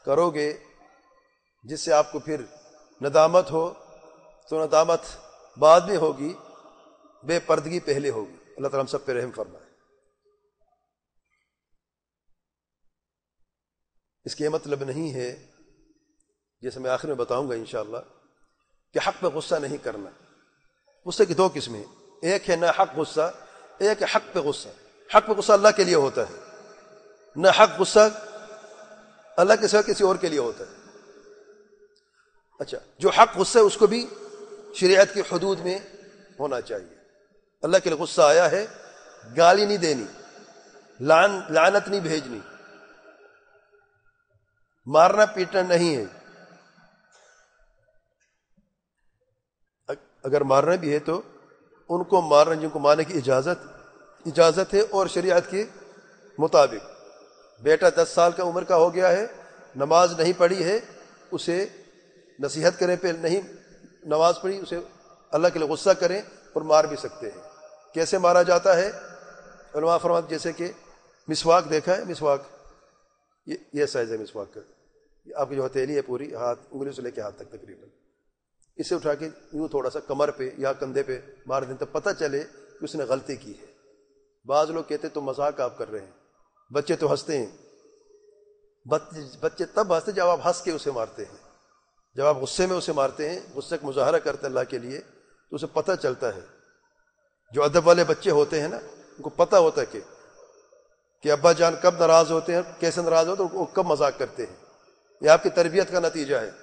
کرو گے جس سے آپ کو پھر ندامت ہو تو ندامت بعد میں ہوگی، بے پردگی پہلے ہوگی۔ اللہ تعالیٰ ہم سب پہ رحم فرمائے۔ اس کا یہ مطلب نہیں ہے، جیسے میں آخر میں بتاؤں گا انشاءاللہ، کہ حق پہ غصہ نہیں کرنا۔ غصے کی دو قسمیں ہیں، ایک ہے نا حق غصہ، ایک ہے حق پہ غصہ۔ حق پہ غصہ اللہ کے لیے ہوتا ہے، نہ حق غصہ اللہ کے سوا کسی اور کے لیے ہوتا ہے۔ اچھا، جو حق غصہ ہے اس کو بھی شریعت کی حدود میں ہونا چاہیے۔ اللہ کے لیے غصہ آیا ہے، گالی نہیں دینی، لعنت نہیں بھیجنی، مارنا پیٹنا نہیں ہے۔ اگر مارنا بھی ہے تو ان کو مارنا جن کو مارنے کی اجازت ہے اور شریعت کے مطابق۔ بیٹا 10 سال کا عمر کا ہو گیا ہے، نماز نہیں پڑھی ہے، اسے نصیحت کریں، پہ نہیں نماز پڑھی، اسے اللہ کے لیے غصہ کریں اور مار بھی سکتے ہیں۔ کیسے مارا جاتا ہے؟ علماء فرماتے جیسے کہ مسواک دیکھا ہے، مسواک یہ سائز ہے مسواک کا، آپ کی جو ہتھیلی ہے پوری ہاتھ انگلی سے لے کے ہاتھ تک تقریباً، اسے اٹھا کے یوں تھوڑا سا کمر پہ یا کندھے پہ مار دیں تو پتہ چلے کہ اس نے غلطی کی ہے۔ بعض لوگ کہتے تو مذاق آپ کر رہے ہیں، بچے تو ہنستے ہیں، بچے تب ہنستے جب آپ ہنس کے اسے مارتے ہیں، جب آپ غصے میں اسے مارتے ہیں، غصے کا مظاہرہ کرتے ہیں اللہ کے لیے، تو اسے پتہ چلتا ہے۔ جو ادب والے بچے ہوتے ہیں نا، ان کو پتہ ہوتا ہے کہ ابا جان کب ناراض ہوتے ہیں، کیسے ناراض ہوتے ہیں، وہ کب مذاق کرتے ہیں۔ یہ آپ کی تربیت کا نتیجہ ہے۔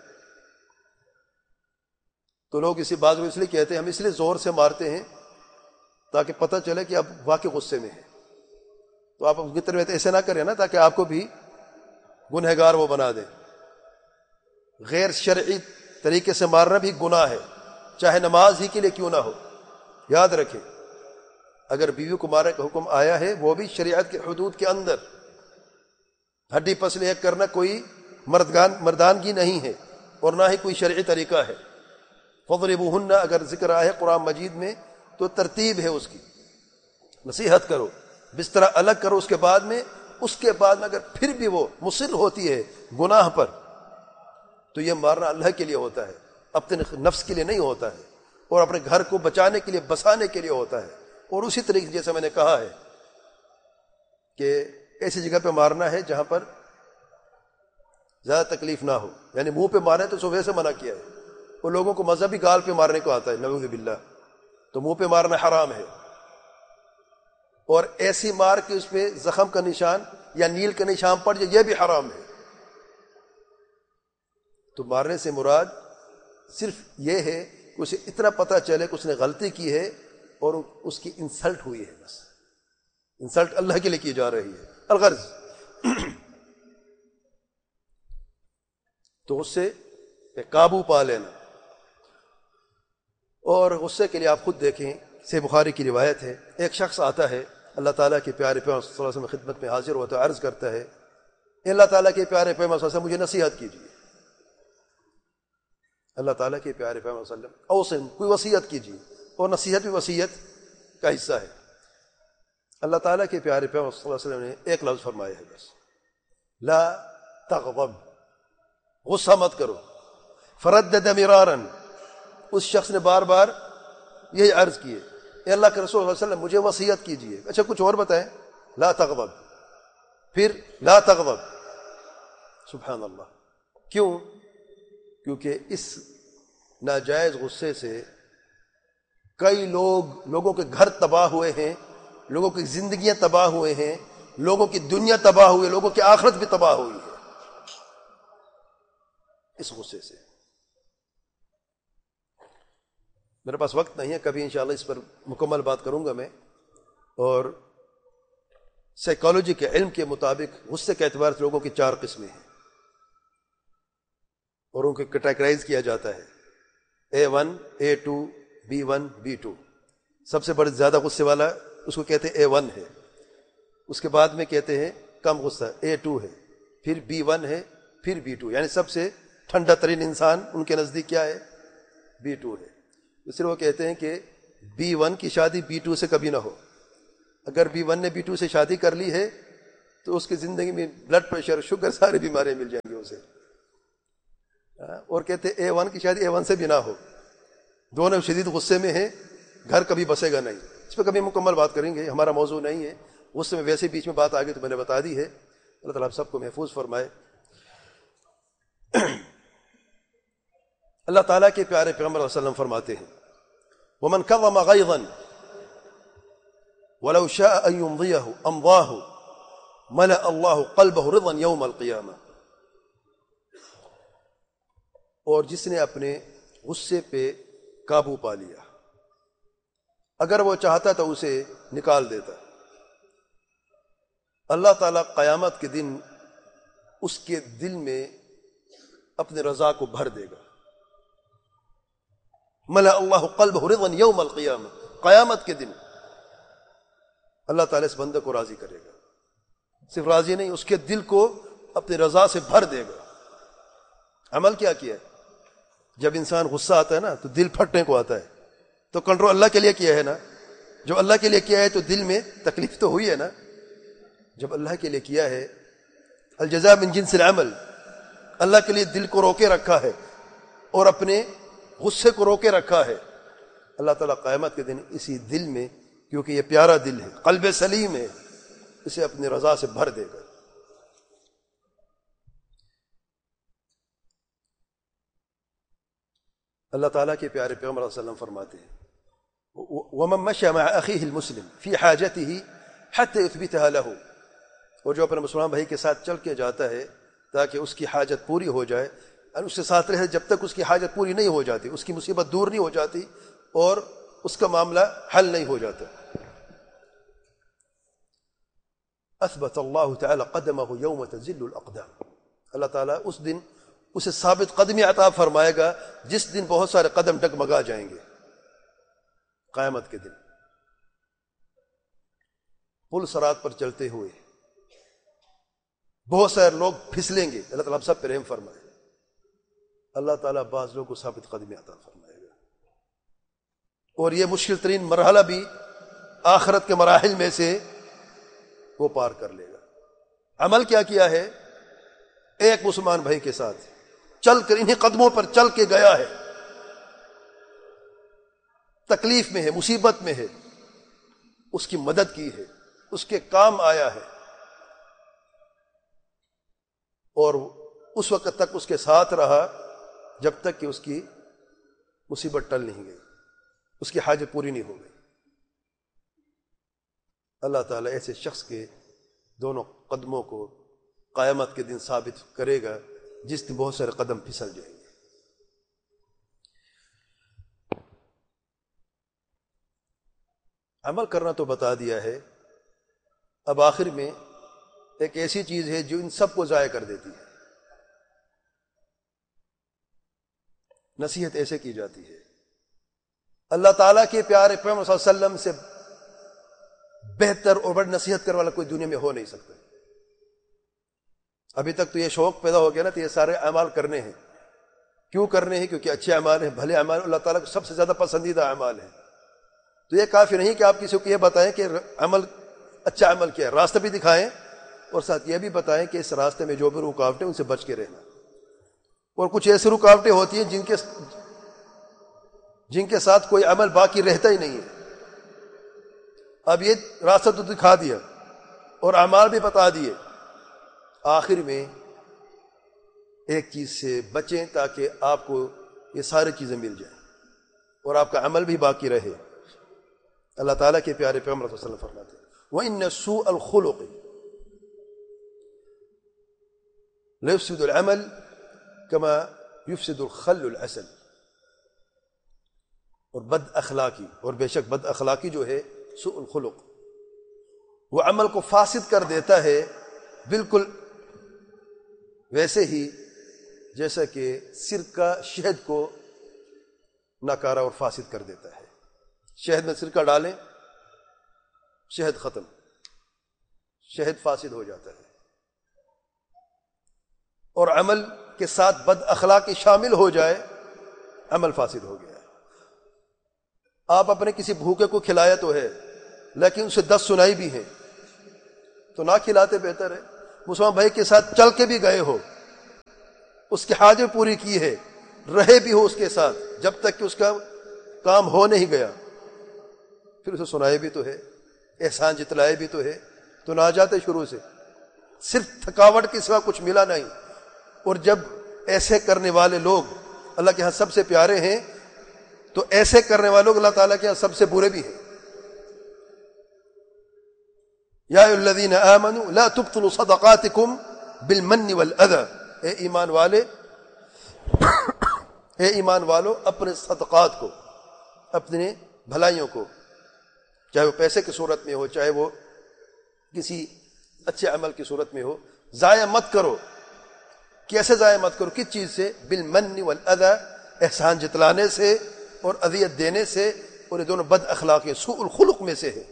تو لوگ اسی بات کو اس لیے کہتے ہیں، ہم اس لیے زور سے مارتے ہیں تاکہ پتہ چلے کہ اب واقعی غصے میں ہے۔ تو آپ ان کی تربیت ایسے نہ کریں نا تاکہ آپ کو بھی گنہگار وہ بنا دیں۔ غیر شرعی طریقے سے مارنا بھی گناہ ہے، چاہے نماز ہی کے لیے کیوں نہ ہو۔ یاد رکھیں، اگر بیوی کو مارنے کا حکم آیا ہے وہ بھی شریعت کے حدود کے اندر، ہڈی پسلی ایک کرنا کوئی مردانگی نہیں ہے اور نہ ہی کوئی شرعی طریقہ ہے۔ فضربوہن اگر ذکر آیا ہے قرآن مجید میں تو ترتیب ہے اس کی، نصیحت کرو، بستر الگ کرو، اس کے بعد میں اگر پھر بھی وہ مصر ہوتی ہے گناہ پر تو یہ مارنا اللہ کے لیے ہوتا ہے، اپنے نفس کے لیے نہیں ہوتا ہے، اور اپنے گھر کو بچانے کے لیے، بسانے کے لیے ہوتا ہے۔ اور اسی طریقے سے جیسے میں نے کہا ہے کہ ایسی جگہ پہ مارنا ہے جہاں پر زیادہ تکلیف نہ ہو، یعنی منہ پہ مارنا ہے تو صبح سے منع کیا ہے۔ وہ لوگوں کو مذہبی گال پہ مارنے کو آتا ہے، نعوذ باللہ، تو منہ پہ مارنا حرام ہے۔ اور ایسی مار کے اس پہ زخم کا نشان یا نیل کا نشان پڑ جائے، یہ بھی حرام ہے۔ تو مارنے سے مراد صرف یہ ہے کہ اسے اتنا پتہ چلے کہ اس نے غلطی کی ہے اور اس کی انسلٹ ہوئی ہے، بس انسلٹ اللہ کے لیے کی جا رہی ہے۔ الغرض تو غصے پہ قابو پا لینا۔ اور غصے کے لیے آپ خود دیکھیں، صحیح بخاری کی روایت ہے، ایک شخص آتا ہے اللہ تعالیٰ کے پیارے پیغمبر صلی اللہ علیہ وسلم کی خدمت میں حاضر ہوتا ہے، عرض کرتا ہے، اللہ تعالیٰ کے پیارے پیغمبر صلی اللہ علیہ وسلم مجھے نصیحت کیجیے، اللہ تعالیٰ کے پیارے پیغمبر صلی اللہ علیہ وسلم اوصم، کوئی وصیت کیجیے، اور نصیحت بھی وصیت کا حصہ ہے۔ اللہ تعالیٰ کے پیارے پیغمبر صلی اللہ علیہ وسلم نے ایک لفظ فرمایا ہے بس، لا تغضب، غصہ مت کرو۔ فردد مرارا، اس شخص نے بار بار یہی عرض کیے، اے اللہ کے رسول صلی اللہ علیہ وسلم مجھے وصیت کیجیے۔ اچھا کچھ اور بتائیں، لا تغضب، پھر لا تغضب۔ سبحان اللہ، کیوں؟ کیونکہ اس ناجائز غصے سے کئی لوگوں کے گھر تباہ ہوئے ہیں، لوگوں کی زندگیاں تباہ ہوئے ہیں، لوگوں کی دنیا تباہ ہوئی، لوگوں کی آخرت بھی تباہ ہوئی ہے اس غصے سے۔ میرے پاس وقت نہیں ہے، کبھی انشاءاللہ اس پر مکمل بات کروں گا میں۔ اور سائیکالوجی کے علم کے مطابق غصے کے اعتبار سے لوگوں کی 4 قسمیں ہیں اور ان کو کیٹیگرائز کیا جاتا ہے، A1 A2 B1 B2۔ سب سے بڑے زیادہ غصے والا اس کو کہتے ہیں A1 ہے، اس کے بعد میں کہتے ہیں کم غصہ A2 ہے، پھر B1 ہے، پھر B2، یعنی سب سے ٹھنڈا ترین انسان ان کے نزدیک کیا ہے؟ B2 ہے۔ اس لیے وہ کہتے ہیں کہ B1 کی شادی B2 سے کبھی نہ ہو۔ اگر B1 نے B2 سے شادی کر لی ہے تو اس کی زندگی میں بلڈ پریشر، شوگر، ساری بیماریاں مل جائیں گی اسے. اور کہتے A1 کی شاید A1 سے بھی نہ ہو. دونوں شدید غصے میں ہیں، گھر کبھی بسے گا نہیں. اس پہ کبھی مکمل بات کریں گے، ہمارا موضوع نہیں ہے. غصے میں ویسے بیچ میں بات آ گئی تو میں نے بتا دی ہے. اللہ تعالیٰ آپ سب کو محفوظ فرمائے. اللہ تعالیٰ کے پیارے پیغمبر صلی اللہ علیہ وسلم فرماتے ہیں وَمَنْ كَظَمَ غَيْظًا وَلَوْ شَاءَ أَن يُمْضِيَهُ أَمْضَاهُ مَلَأَ اللَّهُ قَلْبَهُ رِضًا يَوْمَ الْقِيَامَةِ. اور جس نے اپنے غصے پہ قابو پا لیا، اگر وہ چاہتا تو اسے نکال دیتا، اللہ تعالیٰ قیامت کے دن اس کے دل میں اپنے رضا کو بھر دے گا. ملأ اللہ قلبہ رضا یوم القیامہ، قیامت کے دن اللہ تعالیٰ اس بندے کو راضی کرے گا. صرف راضی نہیں، اس کے دل کو اپنی رضا سے بھر دے گا. عمل کیا ہے؟ جب انسان غصہ آتا ہے نا تو دل پھٹنے کو آتا ہے، تو کنٹرول اللہ کے لیے کیا ہے نا. جو اللہ کے لیے کیا ہے تو دل میں تکلیف تو ہوئی ہے نا. جب اللہ کے لیے کیا ہے، الجزاء من جنس العمل، اللہ کے لیے دل کو روکے رکھا ہے اور اپنے غصے کو روکے رکھا ہے، اللہ تعالیٰ قیامت کے دن اسی دل میں، کیونکہ یہ پیارا دل ہے، قلب سلیم ہے، اسے اپنی رضا سے بھر دے گا. اللہ تعالیٰ کے پیارے پیغمبر صلی اللہ علیہ وسلم فرماتے ہیں وَمَن مَشَى مَعَ أَخِيهِ الْمُسْلِمِ فِي حَاجَتِهِ حَتَّى يُثْبِتَهَا لَهُ. اور جو اپنے مسلمان بھائی کے ساتھ چل کے جاتا ہے تاکہ اس کی حاجت پوری ہو جائے، اور اس کے ساتھ رہے جب تک اس کی حاجت پوری نہیں ہو جاتی، اس کی مصیبت دور نہیں ہو جاتی اور اس کا معاملہ حل نہیں ہو جاتا. اثبت اللہ تعالی قدمہ یوم تزل الاقدام. اللہ تعالیٰ اس دن اسے ثابت قدمی عطا فرمائے گا جس دن بہت سارے قدم ڈگمگا جائیں گے. قیامت کے دن پل صراط پر چلتے ہوئے بہت سارے لوگ پھسلیں گے. اللہ تعالیٰ سب پہ رحم فرمائے. اللہ تعالیٰ بعض لوگوں کو ثابت قدمی عطا فرمائے گا، اور یہ مشکل ترین مرحلہ بھی آخرت کے مراحل میں سے وہ پار کر لے گا. عمل کیا ہے؟ ایک مسلمان بھائی کے ساتھ چل کر انہیں قدموں پر چل کے گیا ہے، تکلیف میں ہے، مصیبت میں ہے، اس کی مدد کی ہے، اس کے کام آیا ہے، اور اس وقت تک اس کے ساتھ رہا جب تک کہ اس کی مصیبت ٹل نہیں گئی، اس کی حاجت پوری نہیں ہو گئی. اللہ تعالیٰ ایسے شخص کے دونوں قدموں کو قیامت کے دن ثابت کرے گا جس دن بہت سارے قدم پھسل جائیں گے. عمل کرنا تو بتا دیا ہے، اب آخر میں ایک ایسی چیز ہے جو ان سب کو ضائع کر دیتی ہے. نصیحت ایسے کی جاتی ہے. اللہ تعالیٰ کے پیارے پیغمبر صلی اللہ علیہ وسلم سے بہتر اور بڑی نصیحت کرنے والا کوئی دنیا میں ہو نہیں سکتا. ابھی تک تو یہ شوق پیدا ہو گیا نا، تو یہ سارے اعمال کرنے ہیں. کیوں کرنے ہیں؟ کیونکہ اچھے اعمال ہیں، بھلے اعمال، اللہ تعالیٰ کو سب سے زیادہ پسندیدہ اعمال ہیں. تو یہ کافی نہیں کہ آپ کسی کو یہ بتائیں کہ عمل اچھا عمل کیا ہے، راستہ بھی دکھائیں اور ساتھ یہ بھی بتائیں کہ اس راستے میں جو بھی رکاوٹیں ان سے بچ کے رہنا. اور کچھ ایسی رکاوٹیں ہوتی ہیں جن کے ساتھ کوئی عمل باقی رہتا ہی نہیں ہے. اب یہ راستہ تو دکھا دیا اور اعمال بھی بتا دیے، آخر میں ایک چیز سے بچیں تاکہ آپ کو یہ ساری چیزیں مل جائیں اور آپ کا عمل بھی باقی رہے. اللہ تعالیٰ کے پیارے پیغمبر صلی اللہ علیہ وسلم فرماتے ہیں وَإِنَّ سُوءَ الْخُلُقِ لَيُفْسِدُ الْعَمَلَ كَمَا يُفْسِدُ الْخَلُّ الْعَسَلَ. اور بد اخلاقی، اور بے شک بد اخلاقی جو ہے سوء الخلق، وہ عمل کو فاسد کر دیتا ہے بالکل ویسے ہی جیسا کہ سرکہ شہد کو ناکارہ اور فاسد کر دیتا ہے. شہد میں سرکہ ڈالیں، شہد ختم، شہد فاسد ہو جاتا ہے. اور عمل کے ساتھ بد اخلاقی شامل ہو جائے، عمل فاسد ہو گیا. آپ اپنے کسی بھوکے کو کھلایا تو ہے، لیکن اسے 10 سنائی بھی ہیں، تو نہ کھلاتے بہتر ہے. مسلمان بھائی کے ساتھ چل کے بھی گئے ہو, اس کی حاجت پوری کی ہے, رہے بھی ہو اس کے ساتھ جب تک کہ اس کا کام ہو نہیں گیا, پھر اسے سنائے بھی تو ہے, احسان جتلائے بھی تو ہے. تو نہ جاتے شروع سے, صرف تھکاوٹ کے سوا کچھ ملا نہیں. اور جب ایسے کرنے والے لوگ اللہ کے ہاں سب سے پیارے ہیں, تو ایسے کرنے والے لوگ اللہ تعالیٰ کے ہاں سب سے برے بھی ہیں. یا ایھا الذین آمنوا لا تبطلوا صدقاتکم بالمن والاذى, اے ایمان والے, اے ایمان والو, اپنے صدقات کو, اپنے بھلائیوں کو, چاہے وہ پیسے کی صورت میں ہو, چاہے وہ کسی اچھے عمل کی صورت میں ہو, ضائع مت کرو. کیسے ضائع مت کرو؟ کس چیز سے؟ بالمن والاذى, احسان جتلانے سے اور اذیت دینے سے, اور یہ دونوں بد اخلاقی سوء الخلق میں سے ہے.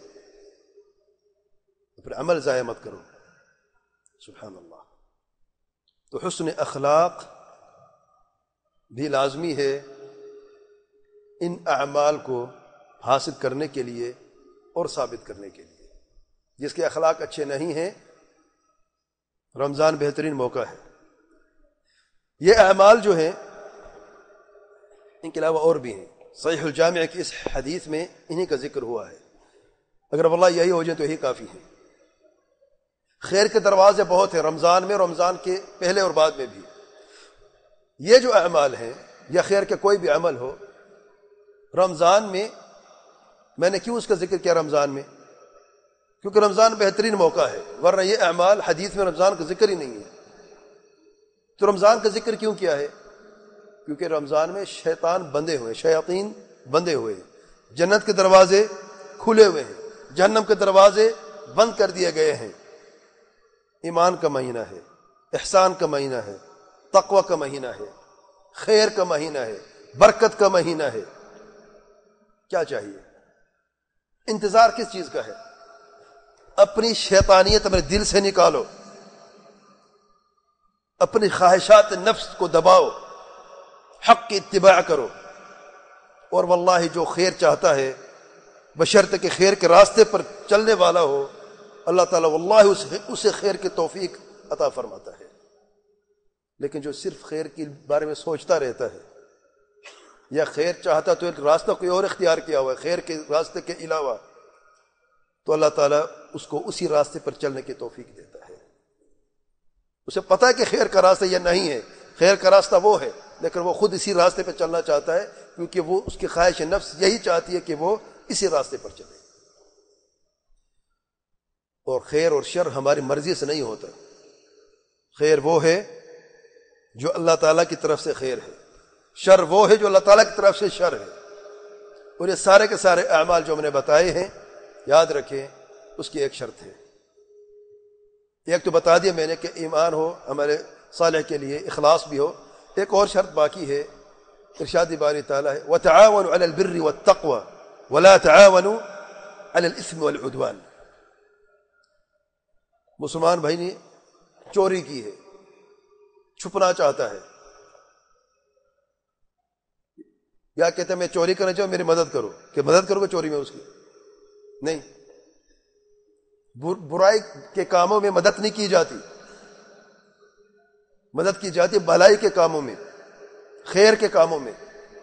پھر عمل ضائع مت کرو. سبحان اللہ. تو حسن اخلاق بھی لازمی ہے ان اعمال کو حاصل کرنے کے لیے اور ثابت کرنے کے لیے. جس کے اخلاق اچھے نہیں ہیں, رمضان بہترین موقع ہے. یہ اعمال جو ہیں, ان کے علاوہ اور بھی ہیں. صحیح الجامع کی اس حدیث میں انہی کا ذکر ہوا ہے. اگر واللہ یہی ہو جائے تو یہی کافی ہے. خیر کے دروازے بہت ہیں رمضان میں, رمضان کے پہلے اور بعد میں بھی. یہ جو اعمال ہیں یا خیر کے کوئی بھی عمل ہو, رمضان میں نے کیوں اس کا ذکر کیا رمضان میں؟ کیونکہ رمضان بہترین موقع ہے, ورنہ یہ اعمال حدیث میں رمضان کا ذکر ہی نہیں ہے. تو رمضان کا ذکر کیوں کیا ہے؟ کیونکہ رمضان میں شیطان بندے ہوئے, شیاطین بندے ہوئے ہیں, جنت کے دروازے کھلے ہوئے ہیں, جہنم کے دروازے بند کر دیے گئے ہیں. ایمان کا مہینہ ہے, احسان کا مہینہ ہے, تقوی کا مہینہ ہے, خیر کا مہینہ ہے, برکت کا مہینہ ہے. کیا چاہیے؟ انتظار کس چیز کا ہے؟ اپنی شیطانیت اپنے دل سے نکالو, اپنی خواہشات نفس کو دباؤ, حق کی اتباع کرو. اور واللہ جو خیر چاہتا ہے, بشرط کہ خیر کے راستے پر چلنے والا ہو, اللہ تعالیٰ واللہ اسے خیر کی توفیق عطا فرماتا ہے. لیکن جو صرف خیر کے بارے میں سوچتا رہتا ہے, یا خیر چاہتا تو ایک راستہ کوئی اور اختیار کیا ہوا ہے خیر کے راستے کے علاوہ, تو اللہ تعالیٰ اس کو اسی راستے پر چلنے کی توفیق دیتا ہے. اسے پتہ ہے کہ خیر کا راستہ یہ نہیں ہے, خیر کا راستہ وہ ہے, لیکن وہ خود اسی راستے پہ چلنا چاہتا ہے, کیونکہ وہ اس کی خواہش نفس یہی چاہتی ہے کہ وہ اسی راستے پر چلے. اور خیر اور شر ہماری مرضی سے نہیں ہوتا. خیر وہ ہے جو اللہ تعالیٰ کی طرف سے خیر ہے, شر وہ ہے جو اللہ تعالیٰ کی طرف سے شر ہے. اور یہ سارے کے سارے اعمال جو ہم نے بتائے ہیں, یاد رکھیں اس کی ایک شرط ہے. ایک تو بتا دیا میں نے کہ ایمان ہو ہمارے صالح کے لیے, اخلاص بھی ہو. ایک اور شرط باقی ہے, ارشاد باری تعالیٰ ہے وَتَعَاوَنُوا عَلَى الْبِرِّ وَالتَّقْوَى وَلَا تَعَاوَنُوا عَلَى الْإِثْمِ وَالْعُدْوَانِ. مسلمان بھائی نے چوری کی ہے, چھپنا چاہتا ہے, یا کہتے ہیں میں چوری کرنا چاہوں میری مدد کرو, کہ مدد کرو گے چوری میں اس کی؟ نہیں, برائی کے کاموں میں مدد نہیں کی جاتی, مدد کی جاتی بھلائی کے کاموں میں, خیر کے کاموں میں.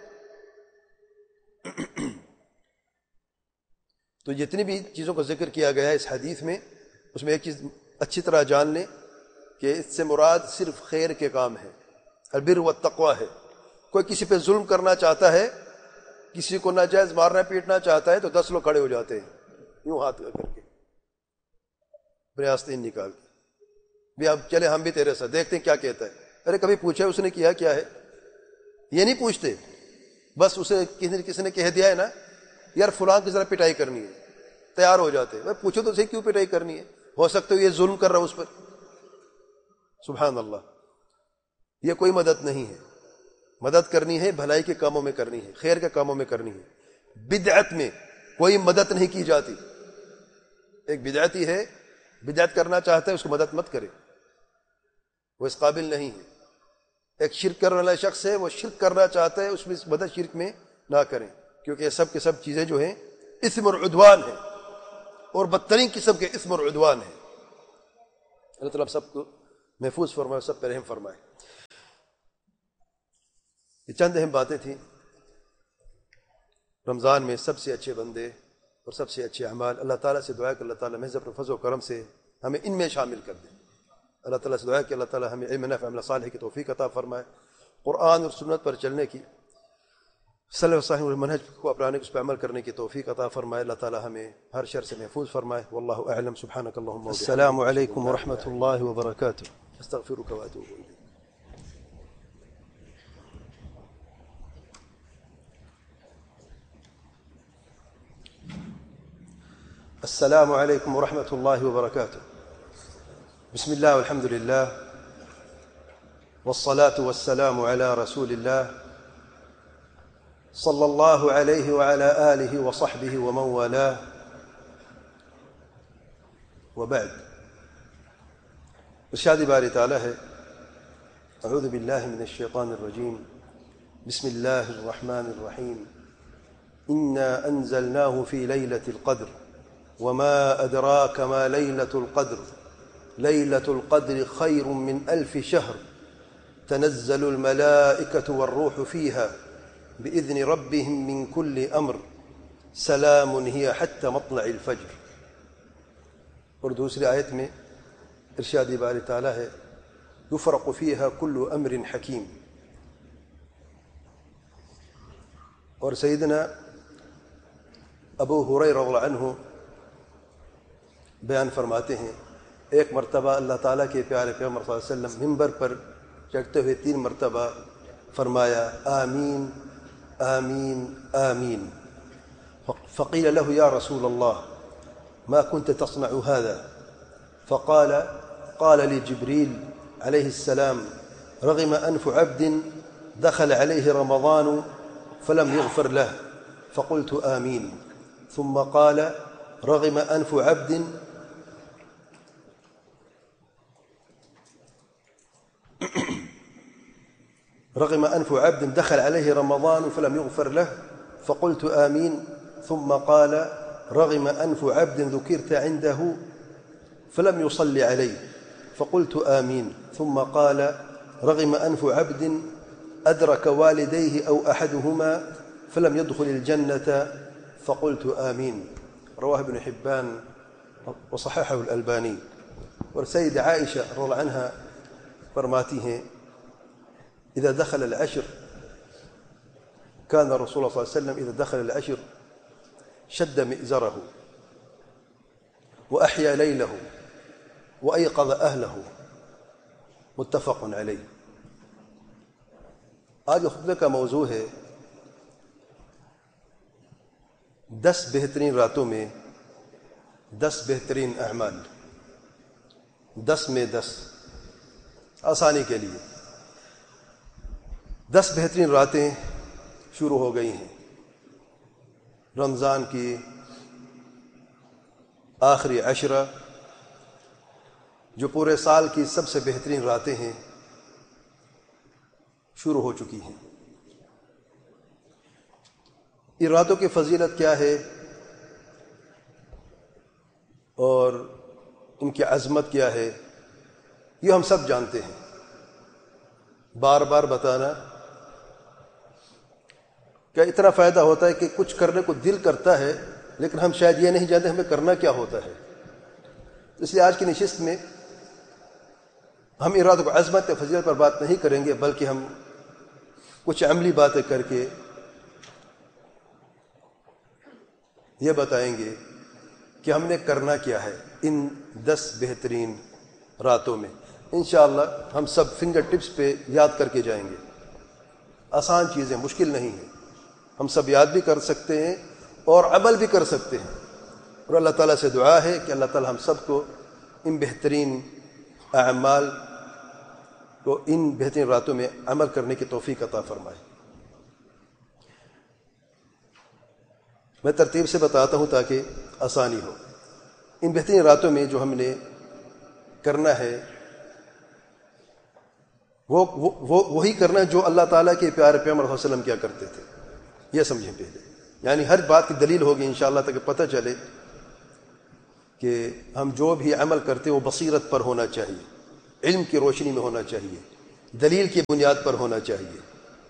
تو جتنی بھی چیزوں کا ذکر کیا گیا ہے اس حدیث میں, اس میں ایک چیز اچھی طرح جان لیں کہ اس سے مراد صرف خیر کے کام ہے, البر والتقوی ہے. کوئی کسی پہ ظلم کرنا چاہتا ہے, کسی کو ناجائز مارنا پیٹنا چاہتا ہے, تو 10 لوگ کھڑے ہو جاتے ہیں یوں ہاتھ کر کے, پریاستین نکال کے, بھی اب چلے ہم بھی تیرے ساتھ دیکھتے ہیں کیا کہتا ہے. ارے کبھی پوچھا اس نے کیا ہے؟ یہ نہیں پوچھتے, بس اسے کسی نے کہہ دیا ہے نا یار فلاں کی ذرا پٹائی کرنی ہے, تیار ہو جاتے. میں پوچھو تو صحیح کیوں پٹائی کرنی ہے, ہو سکتا ہے یہ ظلم کر رہا اس پر. سبحان اللہ. یہ کوئی مدد نہیں ہے. مدد کرنی ہے بھلائی کے کاموں میں کرنی ہے, خیر کے کاموں میں کرنی ہے. بدعت میں کوئی مدد نہیں کی جاتی. ایک بدعتی ہے, بدعت کرنا چاہتا ہے, اس کو مدد مت کرے, وہ اس قابل نہیں ہے. ایک شرک کرنے والا شخص ہے, وہ شرک کرنا چاہتا ہے, اس میں مدد شرک میں نہ کریں, کیونکہ یہ سب کے سب چیزیں جو ہیں اسم اور عدوان ہیں, اور بدترین قسم کے اسم اور عدوان ہیں. اللہ تعالیٰ سب کو محفوظ فرمائے، سب پہ رحم فرمائے۔ یہ چند اہم باتیں تھیں۔ رمضان میں سب سے اچھے بندے اور سب سے اچھے اعمال، اللہ تعالیٰ سے دعا کہ اللہ تعالیٰ محض اپنے فضل و کرم سے ہمیں ان میں شامل کر دے۔ اللہ تعالیٰ سے دعا کہ اللہ تعالیٰ ہمیں علم نافع عمل صالح کی توفیق عطا فرمائے، قرآن اور سنت پر چلنے کی، سلف صالح اور منہج کو اپنانے اس پہ عمل کرنے کی توفیق عطا فرمائے۔ اللہ تعالیٰ ہمیں ہر شر سے محفوظ فرمائے۔ واللہ اعلم، سبحانک اللہم وبحمدک، السلام علیکم ورحمۃ اللہ وبرکاتہ، استغفرک واتوب الیک۔ السلام علیکم ورحمۃ اللہ وبرکاتہ۔ بسم اللہ والحمد للہ والصلاة والسلام على رسول اللہ صلی اللہ علیہ وعلى آلہ وصحبہ ومن والاہ، وبعد۔ ارشاد باری تعالی ہے، اعوذ باللہ من الشیطان الرجیم، بسم اللہ الرحمن الرحیم، انا انزلناه في ليلة القدر وما أدراك ما ليلة القدر ليلة القدر خير من 1000 شهر تنزل الملائكة والروح فيها بإذن ربهم من كل أمر سلام هي حتى مطلع الفجر۔ اور دوسری آیت میں ارشاد باری تعالی ہے، يفرق فيها كل أمر حكيم۔ اور سیدنا ابو ہریرہ رضی اللہ عنہ بیان فرماتے ہیں، ایک مرتبہ اللہ تعالیٰ کے پیارے پیغمبر صلی اللہ علیہ وسلم ممبر پر چڑھتے ہوئے 3 مرتبہ فرمایا، آمین آمین آمین۔ فقیل له یا رسول اللہ ما كنت تصنع هذا؟ قال لي جبريل عليه السلام رغم أنف عبد دخل عليه رمضان فلم يغفر له فقلت آمين، ثم قال رغم أنف عبد دخل عليه رمضان فلم يغفر له فقلت آمين، ثم قال رغم أنف عبد ذكرت عنده فلم يصلي عليه فقلت آمين، ثم قال رغم أنف عبد أدرك والديه أو أحدهما فلم يدخل الجنة فقلت آمين۔ رواه ابن حبان وصححه الألباني۔ اور سید عائشہ رضی اللہ عنہا فرماتی ہیں، إذا دخل العشر كان رسول الله صلى الله عليه وسلم إذا دخل العشر شد مئزره وأحيا ليله وأيقظ أهله، متفق علیہ۔ آج خطبے کا موضوع ہے 10 بہترین راتوں میں 10 بہترین اعمال، 10 میں 10 آسانی کے لیے۔ 10 بہترین راتیں شروع ہو گئی ہیں، رمضان کی آخری عشرہ جو پورے سال کی سب سے بہترین راتیں ہیں شروع ہو چکی ہیں۔ ان راتوں کی فضیلت کیا ہے اور ان کی عظمت کیا ہے یہ ہم سب جانتے ہیں، بار بار بتانا کیا اتنا فائدہ ہوتا ہے کہ کچھ کرنے کو دل کرتا ہے لیکن ہم شاید یہ نہیں جانتے ہمیں کرنا کیا ہوتا ہے۔ اس لیے آج کی نشست میں ہم ان راتوں کو عظمت اور فضیلت پر بات نہیں کریں گے، بلکہ ہم کچھ عملی باتیں کر کے یہ بتائیں گے کہ ہم نے کرنا کیا ہے ان 10 بہترین راتوں میں۔ انشاءاللہ ہم سب فنگر ٹپس پہ یاد کر کے جائیں گے۔ آسان چیزیں، مشکل نہیں ہیں، ہم سب یاد بھی کر سکتے ہیں اور عمل بھی کر سکتے ہیں۔ اور اللہ تعالیٰ سے دعا ہے کہ اللہ تعالیٰ ہم سب کو ان بہترین اعمال کو ان بہترین راتوں میں عمل کرنے کی توفیق عطا فرمائے۔ میں ترتیب سے بتاتا ہوں تاکہ آسانی ہو۔ ان بہترین راتوں میں جو ہم نے کرنا ہے وہی کرنا ہے جو اللہ تعالیٰ کے پیارے پیغمبر صلی اللہ علیہ وسلم کیا کرتے تھے، یہ سمجھیں پہلے۔ یعنی ہر بات کی دلیل ہوگی انشاءاللہ تاکہ پتہ چلے کہ ہم جو بھی عمل کرتے ہیں وہ بصیرت پر ہونا چاہیے، علم کی روشنی میں ہونا چاہیے، دلیل کی بنیاد پر ہونا چاہیے۔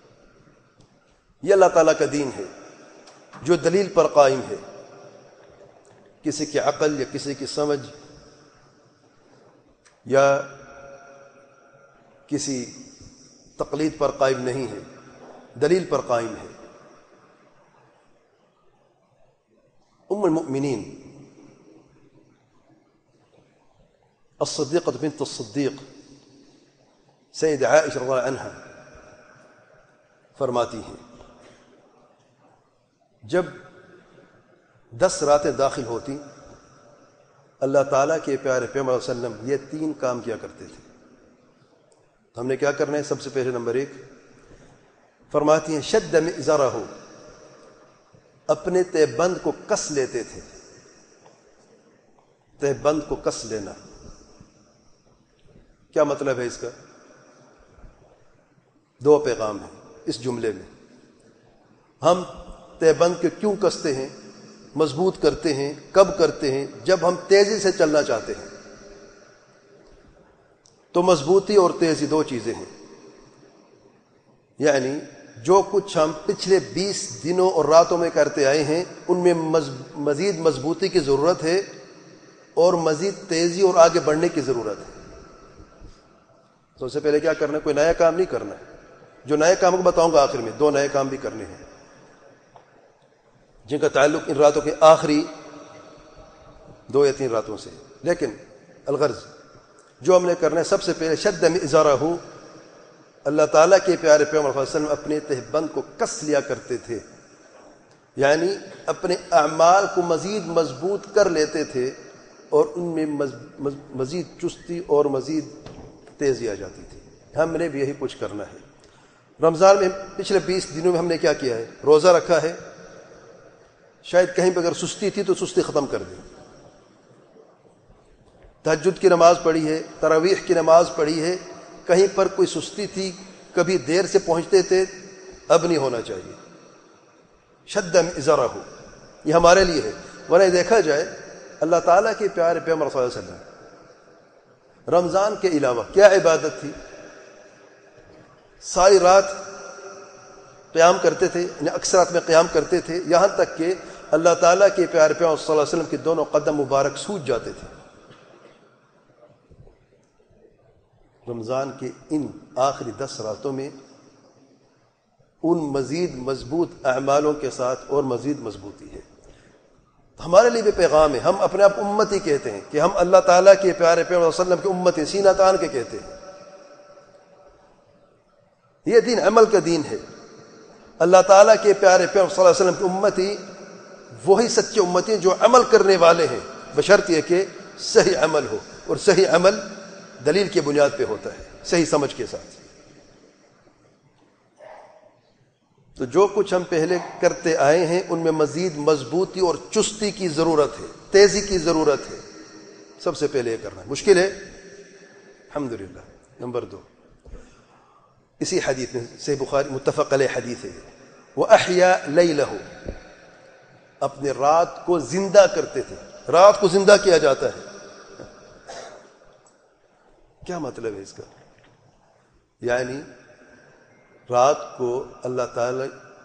یہ اللہ تعالیٰ کا دین ہے جو دلیل پر قائم ہے، کسی کی عقل یا کسی کی سمجھ یا کسی تقلید پر قائم نہیں ہے، دلیل پر قائم ہے۔ ام المؤمنین الصدیقۃ بنت الصدیق سید عائشہ رضی اللہ عنہا فرماتی ہیں جب 10 راتیں داخل ہوتی اللہ تعالیٰ کے پیارے پیغمبر صلی اللہ علیہ وسلم یہ 3 کام کیا کرتے تھے۔ تو ہم نے کیا کرنا ہے؟ سب سے پہلے نمبر 1 فرماتی ہیں شد مئزرہ، اپنے تہ بند کو کس لیتے تھے۔ تہ بند کو کس لینا کیا مطلب ہے اس کا؟ 2 پیغام ہیں اس جملے میں۔ ہم تہ بند کے کیوں کستے ہیں، مضبوط کرتے ہیں، کب کرتے ہیں؟ جب ہم تیزی سے چلنا چاہتے ہیں۔ تو مضبوطی اور تیزی 2 چیزیں ہیں، یعنی جو کچھ ہم پچھلے 20 دنوں اور راتوں میں کرتے آئے ہیں ان میں مزید مضبوطی کی ضرورت ہے اور مزید تیزی اور آگے بڑھنے کی ضرورت ہے۔ سب سے پہلے کیا کرنا ہے؟ کوئی نیا کام نہیں کرنا ہے۔ جو نئے کام کو بتاؤں گا آخر میں، 2 نئے کام بھی کرنے ہیں جن کا تعلق ان راتوں کے آخری 2 یا 3 راتوں سے۔ لیکن الغرض جو ہم نے کرنا ہے، سب سے پہلے شد مئزرہ، اللہ تعالیٰ کے پیارے پیغمبر صلی اللہ علیہ وسلم اپنے تہ بند کو کس لیا کرتے تھے، یعنی اپنے اعمال کو مزید مضبوط کر لیتے تھے اور ان میں مزید چستی اور مزید تیزی آ جاتی تھی۔ ہم نے بھی یہی کچھ کرنا ہے۔ رمضان میں پچھلے 20 دنوں میں ہم نے کیا کیا ہے؟ روزہ رکھا ہے، شاید کہیں پہ اگر سستی تھی تو سستی ختم کر دی، تہجد کی نماز پڑھی ہے، تراویح کی نماز پڑھی ہے، کہیں پر کوئی سستی تھی، کبھی دیر سے پہنچتے تھے، اب نہیں ہونا چاہیے۔ شد مئزرہ، یہ ہمارے لیے ہے۔ ورنہ دیکھا جائے اللہ تعالیٰ کے پیارے پیغمبر صلی اللہ علیہ وسلم رمضان کے علاوہ کیا عبادت تھی؟ ساری رات قیام کرتے تھے، یعنی اکثر رات میں قیام کرتے تھے، یہاں تک کہ اللہ تعالیٰ کے پیارے پیغمبر صلی اللہ علیہ وسلم کے دونوں قدم مبارک سوج جاتے تھے۔ رمضان کے ان آخری 10 راتوں میں ان مزید مضبوط اعمالوں کے ساتھ اور مزید مضبوطی ہے۔ ہمارے لیے بھی پیغام ہے۔ ہم اپنے آپ امتی کہتے ہیں کہ ہم اللہ تعالیٰ کے پیارے پیغمبر صلی اللہ علیہ وسلم کی امت ہیں، سینہ تان کے کہتے ہیں۔ یہ دین عمل کا دین ہے۔ اللہ تعالیٰ کے پیارے پیغمبر صلی اللہ علیہ وسلم کی امتی وہی سچے امتی ہیں جو عمل کرنے والے ہیں، بشرط یہ کہ صحیح عمل ہو، اور صحیح عمل دلیل کی بنیاد پہ ہوتا ہے، صحیح سمجھ کے ساتھ۔ تو جو کچھ ہم پہلے کرتے آئے ہیں ان میں مزید مضبوطی اور چستی کی ضرورت ہے، تیزی کی ضرورت ہے۔ سب سے پہلے یہ کرنا ہے، مشکل ہے الحمدللہ۔ نمبر 2 اسی حدیث میں صحیح بخاری متفق علیہ حدیث ہے، وَأَحْيَا لَيْلَهُ، اپنے رات کو زندہ کرتے تھے۔ رات کو زندہ کیا جاتا ہے، کیا مطلب ہے اس کا؟ یعنی رات کو اللہ تعالیٰ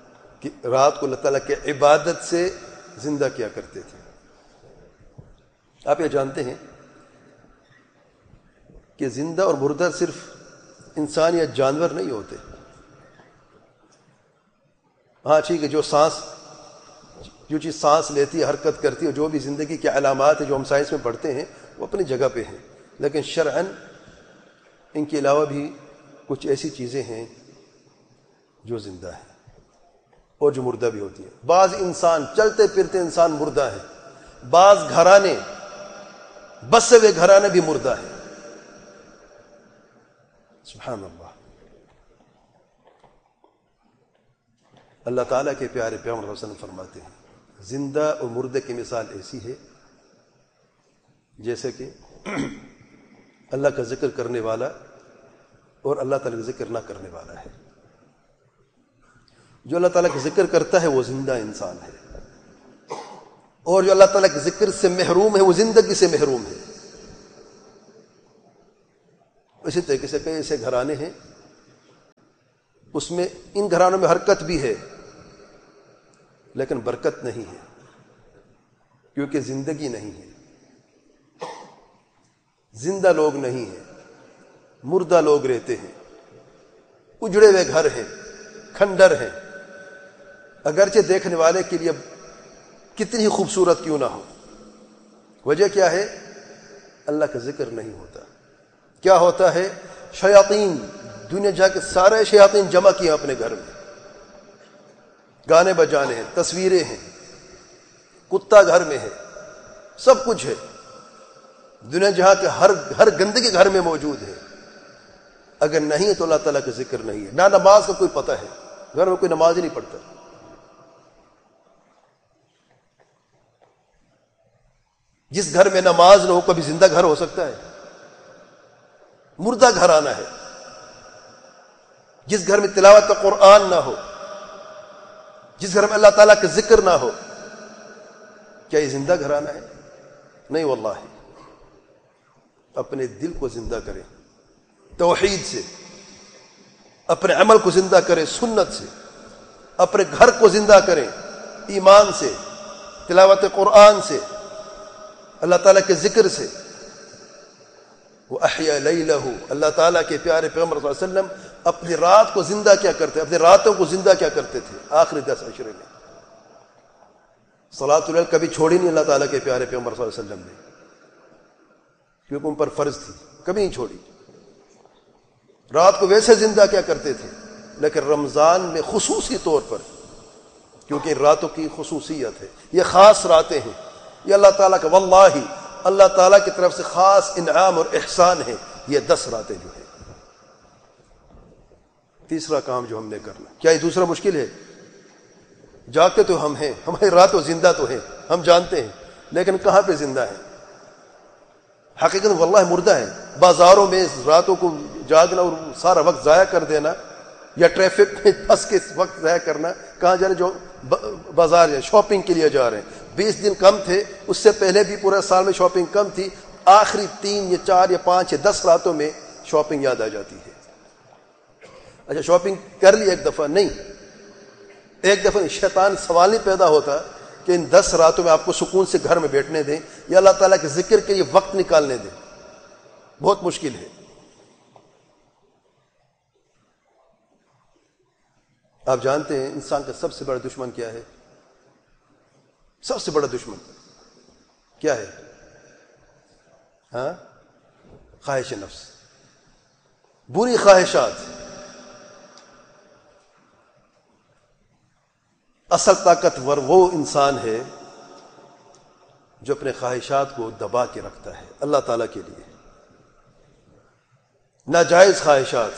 کی عبادت سے زندہ کیا کرتے تھے۔ آپ یہ جانتے ہیں کہ زندہ اور مردہ صرف انسان یا جانور نہیں ہوتے۔ ہاں ٹھیک ہے، جو چیز سانس لیتی ہے، حرکت کرتی ہے، جو بھی زندگی کی علامات ہیں جو ہم سائنس میں پڑھتے ہیں وہ اپنی جگہ پہ ہیں، لیکن شرعاً ان کے علاوہ بھی کچھ ایسی چیزیں ہیں جو زندہ ہیں اور جو مردہ بھی ہوتی ہیں۔ بعض انسان چلتے پھرتے انسان مردہ ہیں، بعض گھرانے، بسے ہوئے گھرانے بھی مردہ ہیں۔ سبحان اللہ۔ اللہ تعالیٰ کے پیارے پیغمبر صلی اللہ علیہ وسلم فرماتے ہیں زندہ اور مردے کی مثال ایسی ہے جیسے کہ اللہ کا ذکر کرنے والا اور اللہ تعالیٰ کا ذکر نہ کرنے والا ہے۔ جو اللہ تعالیٰ کا ذکر کرتا ہے وہ زندہ انسان ہے، اور جو اللہ تعالیٰ کے ذکر سے محروم ہے وہ زندگی سے محروم ہے. اسی طریقے سے کئی ایسے گھرانے ہیں اس میں ان گھرانوں میں حرکت بھی ہے لیکن برکت نہیں ہے کیونکہ زندگی نہیں ہے. زندہ لوگ نہیں ہیں، مردہ لوگ رہتے ہیں، اجڑے ہوئے گھر ہیں، کھنڈر ہیں. اگرچہ دیکھنے والے کے لیے کتنی خوبصورت کیوں نہ ہو، وجہ کیا ہے؟ اللہ کا ذکر نہیں ہوتا. کیا ہوتا ہے؟ شیاطین، دنیا جا کے سارے شیاطین جمع کیے اپنے گھر میں. گانے بجانے ہیں، تصویریں ہیں، کتا گھر میں ہے، سب کچھ ہے. دنیا جہاں کے ہر گندگی گھر میں موجود ہے. اگر نہیں ہے تو اللہ تعالیٰ کا ذکر نہیں ہے. نہ نماز کا کوئی پتہ ہے، گھر میں کوئی نماز ہی نہیں پڑھتا. جس گھر میں نماز نہ ہو کبھی زندہ گھر ہو سکتا ہے؟ مردہ گھر آنا ہے. جس گھر میں تلاوت قرآن نہ ہو، جس گھر میں اللہ تعالیٰ کا ذکر نہ ہو، کیا یہ زندہ گھر آنا ہے؟ نہیں واللہ. اپنے دل کو زندہ کریں توحید سے، اپنے عمل کو زندہ کریں سنت سے، اپنے گھر کو زندہ کریں ایمان سے، تلاوت قرآن سے، اللہ تعالیٰ کے ذکر سے. وَأَحْيَا لَيْلَهُ، اللہ تعالیٰ کے پیارے پیغمبر صلی اللہ علیہ وسلم اپنی رات کو زندہ کیا کرتے، اپنی راتوں کو زندہ کیا کرتے تھے؟ آخری 10 عشرے میں صلاۃ اللیل کبھی چھوڑی نہیں اللہ تعالیٰ کے پیارے پیغمبر صلی اللہ علیہ وسلم نے، کیونکہ ان پر فرض تھی، کبھی نہیں چھوڑی. رات کو ویسے زندہ کیا کرتے تھے، لیکن رمضان میں خصوصی طور پر، کیونکہ راتوں کی خصوصیت ہے، یہ خاص راتیں ہیں، یہ اللہ تعالیٰ کا واللہ اللہ تعالیٰ کی طرف سے خاص انعام اور احسان ہے یہ 10 راتیں جو ہے. تیسرا کام جو ہم نے کرنا، کیا یہ دوسرا مشکل ہے؟ جاگتے تو ہم ہیں، ہماری راتوں زندہ تو ہیں، ہم جانتے ہیں، لیکن کہاں پہ زندہ ہیں؟ حقیقت واللہ مردہ ہے. بازاروں میں راتوں کو جاگنا اور سارا وقت ضائع کر دینا، یا ٹریفک میں پھنس کے وقت ضائع کرنا. کہاں جا رہے؟ جو بازار یا شاپنگ کے لیے جا رہے ہیں. 20 دن کم تھے، اس سے پہلے بھی پورے سال میں شاپنگ کم تھی، آخری 3 یا 4 یا 5 یا 10 راتوں میں شاپنگ یاد آ جاتی ہے. اچھا شاپنگ کر لی ایک دفعہ؟ نہیں، ایک دفعہ شیطان سوال نہیں پیدا ہوتا کہ ان 10 راتوں میں آپ کو سکون سے گھر میں بیٹھنے دیں یا اللہ تعالیٰ کے ذکر کے لیے وقت نکالنے دیں. بہت مشکل ہے. آپ جانتے ہیں انسان کا سب سے بڑا دشمن کیا ہے؟ سب سے بڑا دشمن کیا ہے؟ خواہش نفس، بری خواہشات. اصل طاقتور وہ انسان ہے جو اپنے خواہشات کو دبا کے رکھتا ہے اللہ تعالیٰ کے لیے. ناجائز خواہشات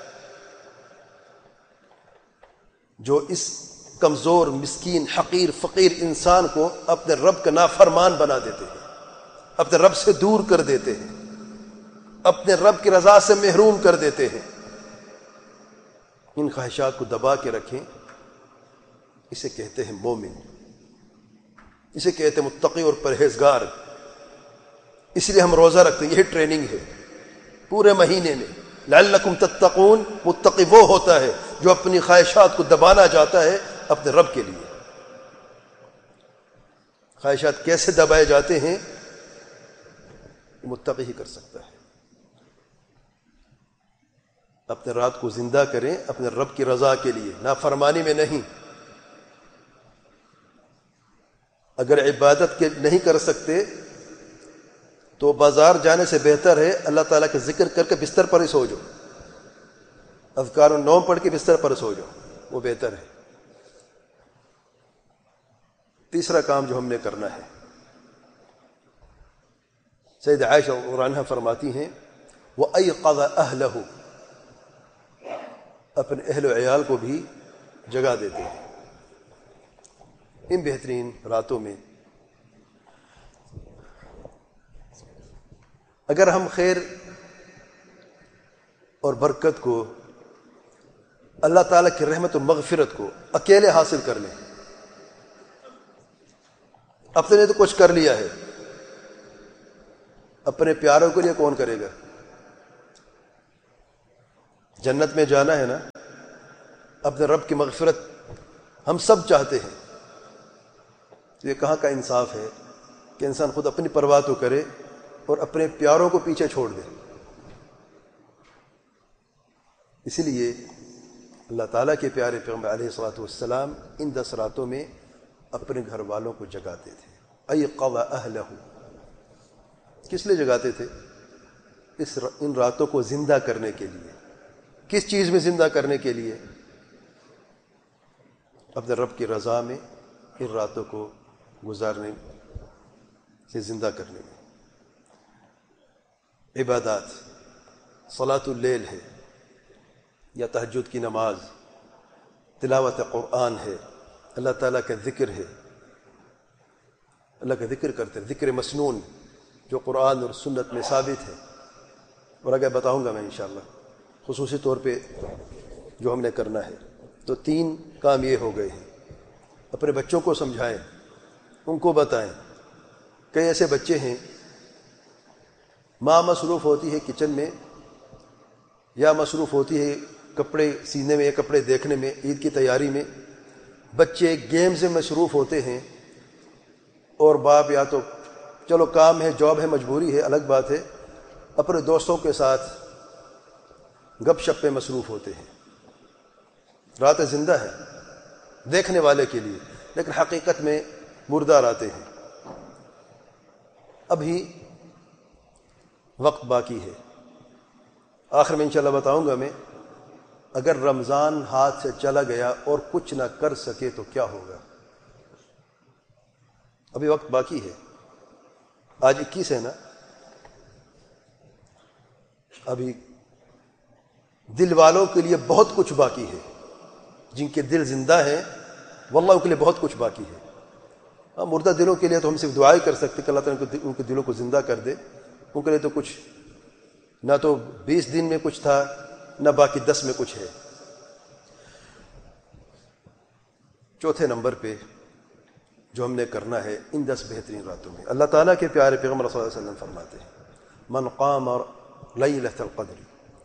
جو اس کمزور، مسکین، حقیر، فقیر انسان کو اپنے رب کا نافرمان بنا دیتے ہیں، اپنے رب سے دور کر دیتے ہیں، اپنے رب کی رضا سے محروم کر دیتے ہیں. ان خواہشات کو دبا کے رکھیں. اسے کہتے ہیں مومن، اسے کہتے ہیں متقی اور پرہیزگار. اس لیے ہم روزہ رکھتے ہیں، یہی ٹریننگ ہے پورے مہینے میں. لعلکم تتقون، متقی وہ ہوتا ہے جو اپنی خواہشات کو دبانا چاہتا ہے اپنے رب کے لیے. خواہشات کیسے دبائے جاتے ہیں؟ متقی ہی کر سکتا ہے. اپنے رات کو زندہ کریں اپنے رب کی رضا کے لیے، نافرمانی میں نہیں. اگر عبادت کے نہیں کر سکتے تو بازار جانے سے بہتر ہے اللہ تعالیٰ کا ذکر کر کے بستر پر ہی سو جاؤ، اذکار النوم پڑھ کے بستر پر سو جاؤ، وہ بہتر ہے. تیسرا کام جو ہم نے کرنا ہے، سید عائشہ رضی اللہ عنہا فرماتی ہیں وَأَيْقَظَ أَهْلَهُ، اپنے اہل و عیال کو بھی جگا دیتے ہیں ان بہترین راتوں میں. اگر ہم خیر اور برکت کو، اللہ تعالیٰ کی رحمت و مغفرت کو اکیلے حاصل کر لیں، اپنے نے تو کچھ کر لیا ہے، اپنے پیاروں کے لیے کون کرے گا؟ جنت میں جانا ہے نا، اپنے رب کی مغفرت ہم سب چاہتے ہیں. یہ کہاں کا انصاف ہے کہ انسان خود اپنی پرواہ تو کرے اور اپنے پیاروں کو پیچھے چھوڑ دے. اسی لیے اللہ تعالیٰ کے پیارے پیغمبر علیہ الصلوۃ والسلام ان 10 راتوں میں اپنے گھر والوں کو جگاتے تھے. ایقظ اہلہ، کس لیے جگاتے تھے؟ ان راتوں کو زندہ کرنے کے لیے. کس چیز میں زندہ کرنے کے لیے؟ اپنے رب کی رضا میں ان راتوں کو گزارنے سے زندہ کرنے میں. عبادات، صلاۃ اللیل ہے یا تہجد کی نماز، تلاوت قرآن ہے، اللہ تعالیٰ کا ذکر ہے، اللہ کا ذکر کرتے ہیں، ذکر مسنون جو قرآن اور سنت میں ثابت ہے، اور آگے بتاؤں گا میں انشاءاللہ خصوصی طور پہ جو ہم نے کرنا ہے. تو 3 کام یہ ہو گئے ہیں. اپنے بچوں کو سمجھائیں، ان کو بتائیں. کئی ایسے بچے ہیں ماں مصروف ہوتی ہے کچن میں، یا مصروف ہوتی ہے کپڑے سینے میں یا کپڑے دیکھنے میں، عید کی تیاری میں. بچے گیم سے مصروف ہوتے ہیں، اور باپ یا تو چلو کام ہے، جاب ہے، مجبوری ہے، الگ بات ہے، اپنے دوستوں کے ساتھ گپ شپ پہ مصروف ہوتے ہیں. راتیں زندہ ہے دیکھنے والے کے لیے، لیکن حقیقت میں مردہ راتیں ہیں. ابھی وقت باقی ہے. آخر میں انشاءاللہ بتاؤں گا میں، اگر رمضان ہاتھ سے چلا گیا اور کچھ نہ کر سکے تو کیا ہوگا. ابھی وقت باقی ہے. آج 21 ہے نا. ابھی دل والوں کے لیے بہت کچھ باقی ہے. جن کے دل زندہ ہیں واللہ ان کے لیے بہت کچھ باقی ہے. مردہ دلوں کے لیے تو ہم صرف دعائیں کر سکتے کہ اللہ تعالیٰ ان کے دلوں کو زندہ کر دے. ان کے لیے تو کچھ نہ تو 20 دن میں کچھ تھا، نہ باقی 10 میں کچھ ہے. چوتھے نمبر پہ جو ہم نے کرنا ہے ان 10 بہترین راتوں میں، اللہ تعالیٰ کے پیارے پیغمبر صلی اللہ علیہ وسلم فرماتے ہیں من قام لیلۃ القدر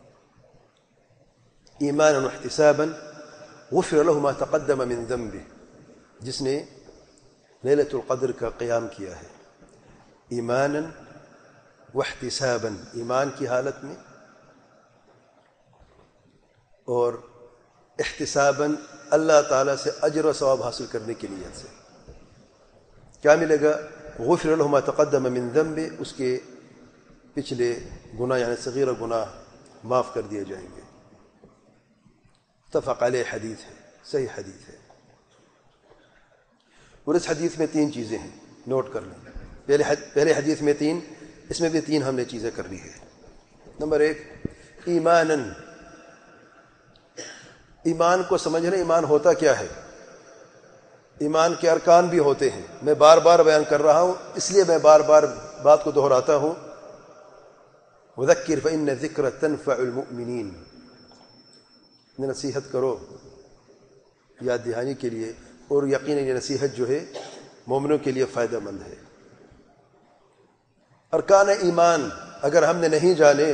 ایمانا واحتسابا غفر له ما تقدم من ذنبه. جس نے لیلۃ القدر کا قیام کیا ہے ایمانا واحتسابا، ایمان کی حالت میں، اور احتسابا اللہ تعالیٰ سے اجر و ثواب حاصل کرنے کی نیت سے، کیا ملے گا؟ غفر له ما تقدم من ذنبه، اس کے پچھلے گناہ یعنی صغیرہ گناہ معاف کر دیے جائیں گے. متفق علیہ حدیث ہے، صحیح حدیث ہے. اور اس حدیث میں 3 چیزیں ہیں، نوٹ کر لیں. پہلے حدیث میں 3، اس میں بھی 3 ہم نے چیزیں کرنی ہے. نمبر 1 ایماناً، ایمان کو سمجھنا. ایمان ہوتا کیا ہے؟ ایمان کے ارکان بھی ہوتے ہیں. میں بار بار بیان کر رہا ہوں، اس لیے میں بار بار بات کو دہراتا ہوں. وذکر فإن الذکر تنفع المؤمنین، نصیحت کرو یاد دہانی کے لیے، اور یقیناً یہ نصیحت جو ہے مومنوں کے لیے فائدہ مند ہے. ارکان ایمان اگر ہم نے نہیں جانے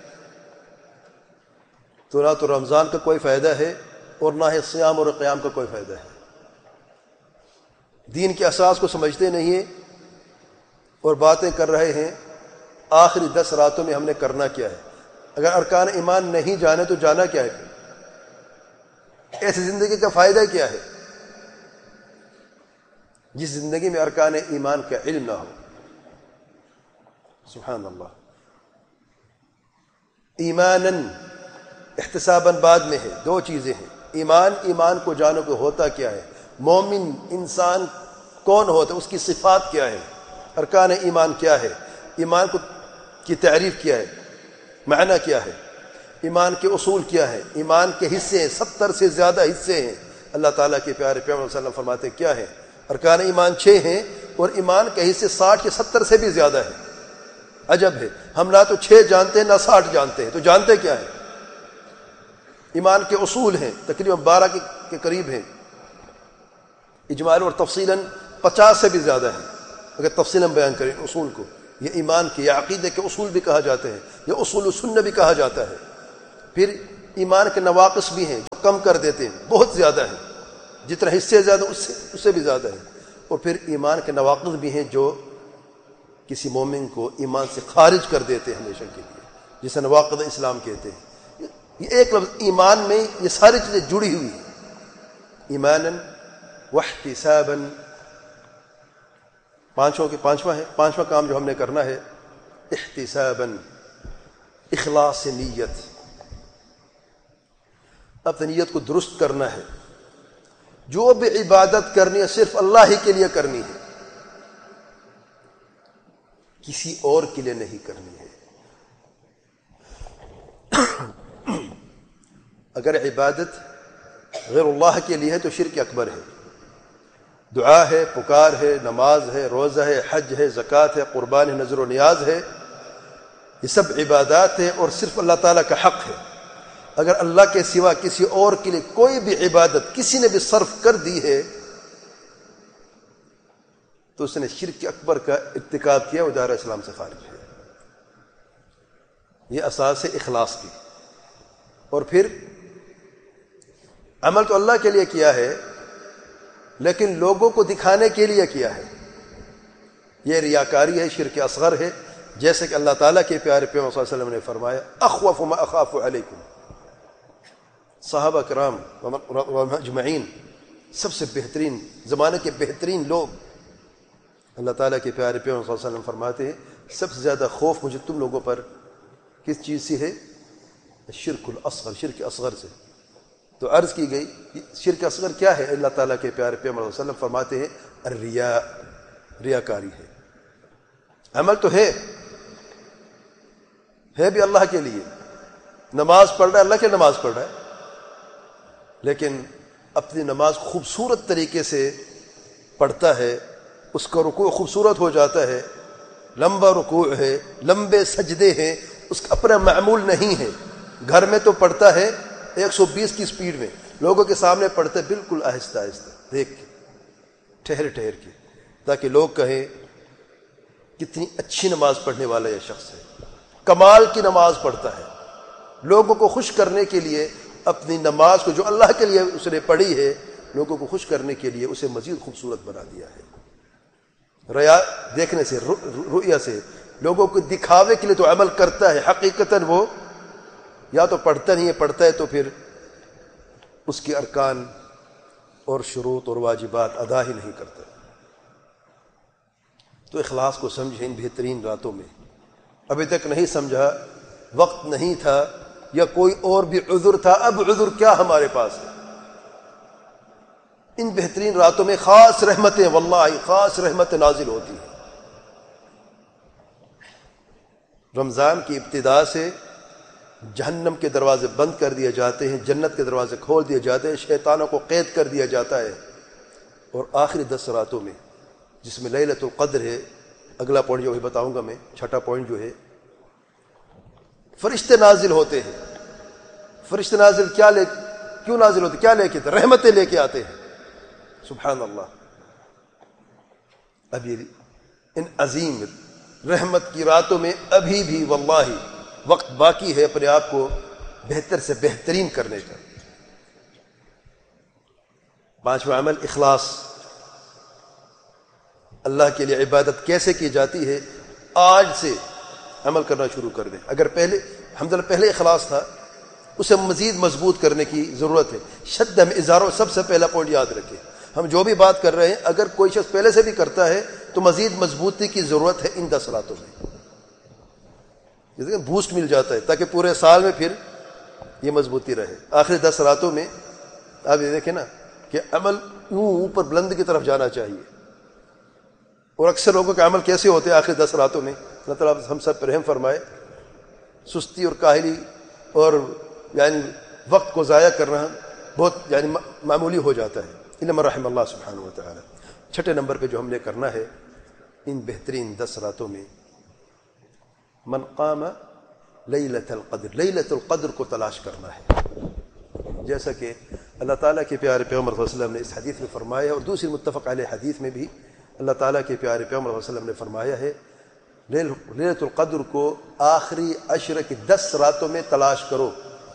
تو نہ تو رمضان کا کوئی فائدہ ہے اور نہ ہی صیام اور قیام کا کوئی فائدہ ہے. دین کے اساس کو سمجھتے نہیں ہیں اور باتیں کر رہے ہیں آخری 10 راتوں میں ہم نے کرنا کیا ہے. اگر ارکان ایمان نہیں جانے تو جانا کیا ہے؟ ایسی زندگی کا فائدہ کیا ہے جس زندگی میں ارکان ایمان کا علم نہ ہو؟ سبحان اللہ. ایماناً، احتساباً بعد میں ہے. 2 چیزیں ہیں. ایمان کو جانو کہ ہوتا کیا ہے، مومن انسان کون ہوتا ہے، اس کی صفات کیا ہے، ارکان ایمان کیا ہے، ایمان کی تعریف کیا ہے، معنی کیا ہے، ایمان کے اصول کیا ہے، ایمان کے حصے ہیں. 70 سے زیادہ حصے ہیں. اللہ تعالیٰ کے پیارے پیغمبر صلی اللہ علیہ وسلم فرماتے ہیں کیا ہے؟ ارکان ایمان 6 ہیں اور ایمان کے حصے 60 یا 70 سے بھی زیادہ ہیں. عجب ہے، ہم نہ تو 6 جانتے ہیں نہ 60 جانتے ہیں. تو جانتے کیا ہے؟ ایمان کے اصول ہیں تقریباً 12 کے قریب ہیں، اجمالاً اور تفصیلاً 50 سے بھی زیادہ ہیں. اگر تفصیل ہم بیان کریں اصول کو، یہ ایمان کے یا عقیدے کے اصول بھی کہا جاتے ہیں، یا اصول سنہ بھی کہا جاتا ہے۔ پھر ایمان کے نواقص بھی ہیں جو کم کر دیتے ہیں، بہت زیادہ ہیں، جتنا حصے زیادہ اس سے بھی زیادہ ہے۔ اور پھر ایمان کے نواقص بھی ہیں جو کسی مومن کو ایمان سے خارج کر دیتے ہیں ہمیشہ کے لیے، جسے نواقض اسلام کہتے ہیں۔ یہ ایک لفظ ایمان میں یہ ساری چیزیں جڑی ہوئی ہیں، ایمانا واحتسابا، پانچواں کام جو ہم نے کرنا ہے احتسابا، اخلاص نیت، اپنی نیت کو درست کرنا ہے۔ جو بھی عبادت کرنی ہے صرف اللہ ہی کے لیے کرنی ہے، کسی اور کے لیے نہیں کرنی ہے۔ اگر عبادت غیر اللہ کے لیے ہے تو شرک اکبر ہے۔ دعا ہے، پکار ہے، نماز ہے، روزہ ہے، حج ہے، زکوٰۃ ہے، قربان ہے، نذر و نیاز ہے، یہ سب عبادات ہیں اور صرف اللہ تعالیٰ کا حق ہے۔ اگر اللہ کے سوا کسی اور کے لیے کوئی بھی عبادت کسی نے بھی صرف کر دی ہے تو اس نے شرک اکبر کا ارتکاب کیا، وہ دائرہ اسلام سے خارج ہے۔ یہ اساس ہے اخلاص کی۔ اور پھر عمل تو اللہ کے لیے کیا ہے لیکن لوگوں کو دکھانے کے لیے کیا ہے، یہ ریاکاری ہے، شرک اصغر ہے، جیسے کہ اللہ تعالیٰ کے پیارے پیغمبر صلی اللہ علیہ وسلم نے فرمایا اخوف ما اخاف علیکم۔ صحابہ کرام اجمعین، سب سے بہترین زمانے کے بہترین لوگ، اللہ تعالیٰ کے پیارے پیغمبر صلی اللہ علیہ وسلم فرماتے ہیں سب سے زیادہ خوف مجھے تم لوگوں پر کس چیز سے ہے؟ شرک الاصغر، شرک اصغر سے۔ تو عرض کی گئی شرک اصغر کیا ہے؟ اللہ تعالیٰ کے پیارے پیغمبر صلی اللہ علیہ وسلم فرماتے ہیں الریا، ریاکاری ہے۔ عمل تو ہے بھی اللہ کے لیے، نماز پڑھ رہا ہے، اللہ کی نماز پڑھ رہا ہے، لیکن اپنی نماز خوبصورت طریقے سے پڑھتا ہے، اس کا رکوع خوبصورت ہو جاتا ہے، لمبا رکوع ہے، لمبے سجدے ہیں، اس کا اپنا معمول نہیں ہے۔ گھر میں تو پڑھتا ہے 120 کی سپیڈ میں، لوگوں کے سامنے پڑھتا ہے بالکل آہستہ آہستہ، دیکھ کے، ٹھہر ٹھہر کے، تاکہ لوگ کہیں کتنی اچھی نماز پڑھنے والا یہ شخص ہے، کمال کی نماز پڑھتا ہے۔ لوگوں کو خوش کرنے کے لیے اپنی نماز کو جو اللہ کے لیے اس نے پڑھی ہے، لوگوں کو خوش کرنے کے لیے اسے مزید خوبصورت بنا دیا ہے۔ ریا دیکھنے سے، رؤیا سے، لوگوں کو دکھاوے کے لیے تو عمل کرتا ہے، حقیقتاً وہ یا تو پڑھتا نہیں ہے، پڑھتا ہے تو پھر اس کے ارکان اور شروط اور واجبات ادا ہی نہیں کرتا۔ تو اخلاص کو سمجھیں ان بہترین راتوں میں۔ ابھی تک نہیں سمجھا، وقت نہیں تھا یا کوئی اور بھی عذر تھا، اب عذر کیا ہمارے پاس ہے؟ ان بہترین راتوں میں خاص رحمتیں، واللہ خاص رحمتیں نازل ہوتی ہیں۔ رمضان کی ابتدا سے جہنم کے دروازے بند کر دیے جاتے ہیں، جنت کے دروازے کھول دیے جاتے ہیں، شیطانوں کو قید کر دیا جاتا ہے۔ اور آخری 10 راتوں میں جس میں لیلۃ القدر ہے، اگلا پوائنٹ جو بتاؤں گا میں، چھٹا پوائنٹ جو ہے، فرشتے نازل ہوتے ہیں۔ فرشتے نازل کیوں نازل ہوتے؟ کیا لے کے؟ رحمتیں لے کے آتے ہیں۔ سبحان اللہ۔ ابھی ان عظیم رحمت کی راتوں میں ابھی بھی واللہ وقت باقی ہے اپنے آپ کو بہتر سے بہترین کرنے کا۔ 5واں عمل اخلاص، اللہ کے لیے عبادت کیسے کی جاتی ہے، آج سے عمل کرنا شروع کر دیں۔ اگر پہلے الحمدللہ پہلے اخلاص تھا، اسے مزید مضبوط کرنے کی ضرورت ہے۔ شد میں اظہاروں، سب سے پہلا پوائنٹ یاد رکھیں، ہم جو بھی بات کر رہے ہیں اگر کوئی شخص پہلے سے بھی کرتا ہے تو مزید مضبوطی کی ضرورت ہے ان 10 راتوں میں، جیسے کہ بوسٹ مل جاتا ہے تاکہ پورے سال میں پھر یہ مضبوطی رہے۔ آخری 10 راتوں میں آپ یہ دیکھیں نا کہ عمل یوں اوپر بلند کی طرف جانا چاہیے، اور اکثر لوگوں کے عمل کیسے ہوتے ہیں آخری 10 راتوں میں؟ اللہ تعالیٰ ہم سب پر رحم فرمائے، سستی اور کاہلی اور یعنی وقت کو ضائع کرنا بہت یعنی معمولی ہو جاتا ہے، الا من رحم اللہ سبحانہ و تعالی۔ چھٹے نمبر پہ جو ہم نے کرنا ہے ان بہترین 10 راتوں میں، من قام لیلۃ القدر، لیلۃ القدر کو تلاش کرنا ہے، جیسا کہ اللہ تعالیٰ کے پیارے پیغمبر صلی اللہ علیہ وسلم نے اس حدیث میں فرمایا، اور دوسری متفق علیہ حدیث میں بھی اللہ تعالیٰ کے پیارے پیغمبر صلی اللہ علیہ وسلم نے فرمایا ہے لیلۃ القدر کو آخری عشر کی 10 راتوں میں تلاش کرو.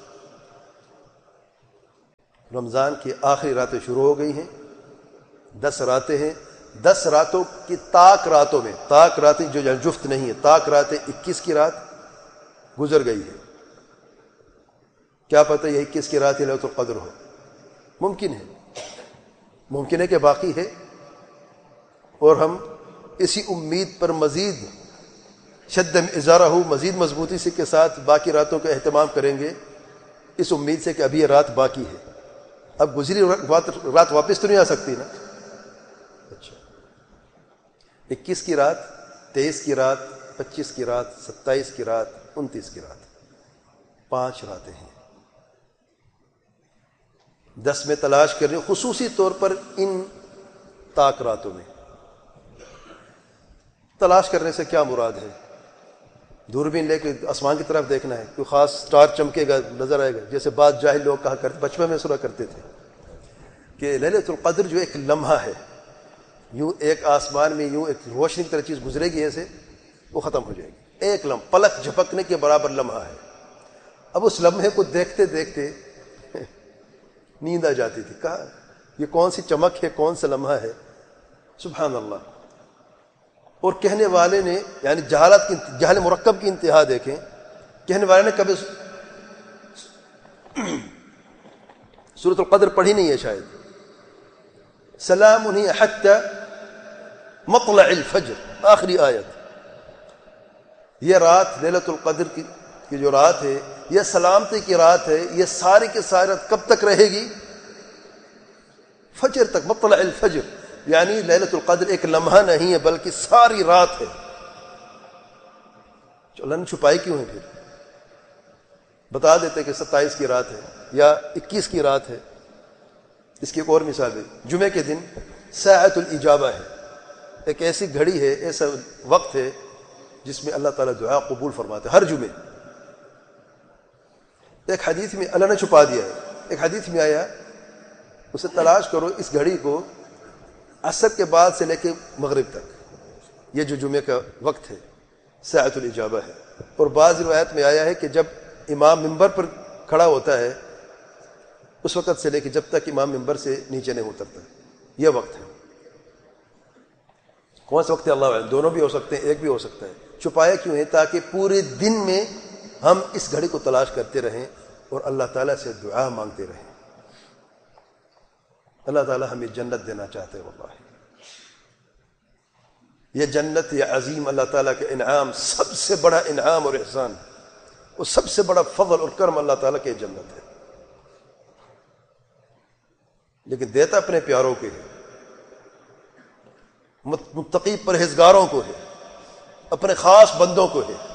رمضان کی آخری راتیں شروع ہو گئی ہیں، 10 راتیں ہیں. 10 راتوں کی طاق راتوں میں، طاق راتیں جو جفت نہیں ہے، طاق راتیں 21 کی رات گزر گئی ہے. کیا پتہ یہ 21 کی رات لیلۃ القدر ہو؟ ممکن ہے کہ باقی ہے، اور ہم اسی امید پر مزید شد ازارہ ہو، مزید مضبوطی سے کے ساتھ باقی راتوں کا اہتمام کریں گے، اس امید سے کہ ابھی یہ رات باقی ہے. اب گزری رات واپس تو نہیں آ سکتی نا. اچھا، 21 کی رات، 23 کی رات، 25 کی رات، 27 کی رات، 29 کی رات، 5 راتیں ہیں. 10 میں تلاش کریں، خصوصی طور پر ان طاق راتوں میں. تلاش کرنے سے کیا مراد ہے؟ دوربین لے کے آسمان کی طرف دیکھنا ہے، کوئی خاص سٹار چمکے گا نظر آئے گا، جیسے بعض جاہل لوگ کہا کرتے، بچپن میں سنا کرتے تھے کہ لیلۃ القدر جو ایک لمحہ ہے، یوں ایک آسمان میں یوں ایک روشنی کی طرح چیز گزرے گی، ایسے وہ ختم ہو جائے گی. ایک لمحہ، پلک جھپکنے کے برابر لمحہ ہے. اب اس لمحے کو دیکھتے دیکھتے نیند آ جاتی تھی. کہا یہ کون سی چمک ہے، کون سا لمحہ ہے؟ سبحان اللہ. اور کہنے والے نے، یعنی جہل مرکب کی انتہا دیکھیں، کہنے والے نے کبھی سورۃ القدر پڑھی نہیں ہے شاید. سلام ہی حتی مطلع الفجر، آخری آیت. یہ رات لیلۃ القدر کی جو رات ہے، یہ سلامتی کی رات ہے. یہ ساری کی ساری رات کب تک رہے گی؟ فجر تک، مطلع الفجر. یعنی لیلۃ القدر ایک لمحہ نہیں ہے بلکہ ساری رات ہے. اللہ نے چھپائی کیوں ہے؟ پھر بتا دیتے کہ 27 کی رات ہے یا 21 کی رات ہے. اس کی ایک اور مثال ہے، جمعے کے دن ساعۃ الاجابہ ہے. ایک ایسی گھڑی ہے، ایسا وقت ہے جس میں اللہ تعالیٰ دعا قبول فرماتے ہر جمعے. ایک حدیث میں اللہ نے چھپا دیا ہے. ایک حدیث میں آیا، اسے تلاش کرو، اس گھڑی کو عصر کے بعد سے لے کے مغرب تک، یہ جو جمعے کا وقت ہے ساعۃ الاجابہ ہے. اور بعض روایت میں آیا ہے کہ جب امام ممبر پر کھڑا ہوتا ہے، اس وقت سے لے کے جب تک امام ممبر سے نیچے نہیں اترتا، یہ وقت ہے. کون سا وقت ہے اللہ عالم؟ دونوں بھی ہو سکتے ہیں، ایک بھی ہو سکتا ہے. چھپایا کیوں ہے؟ تاکہ پورے دن میں ہم اس گھڑی کو تلاش کرتے رہیں اور اللہ تعالیٰ سے دعا مانگتے رہیں. اللہ تعالیٰ ہمیں جنت دینا چاہتے ہیں. واللہ یہ جنت، یہ عظیم اللہ تعالیٰ کا انعام، سب سے بڑا انعام اور احسان، اور سب سے بڑا فضل اور کرم اللہ تعالیٰ کی جنت ہے. لیکن دیتا اپنے پیاروں کے ہے، متقی پرہیزگاروں کو ہے، اپنے خاص بندوں کو ہے.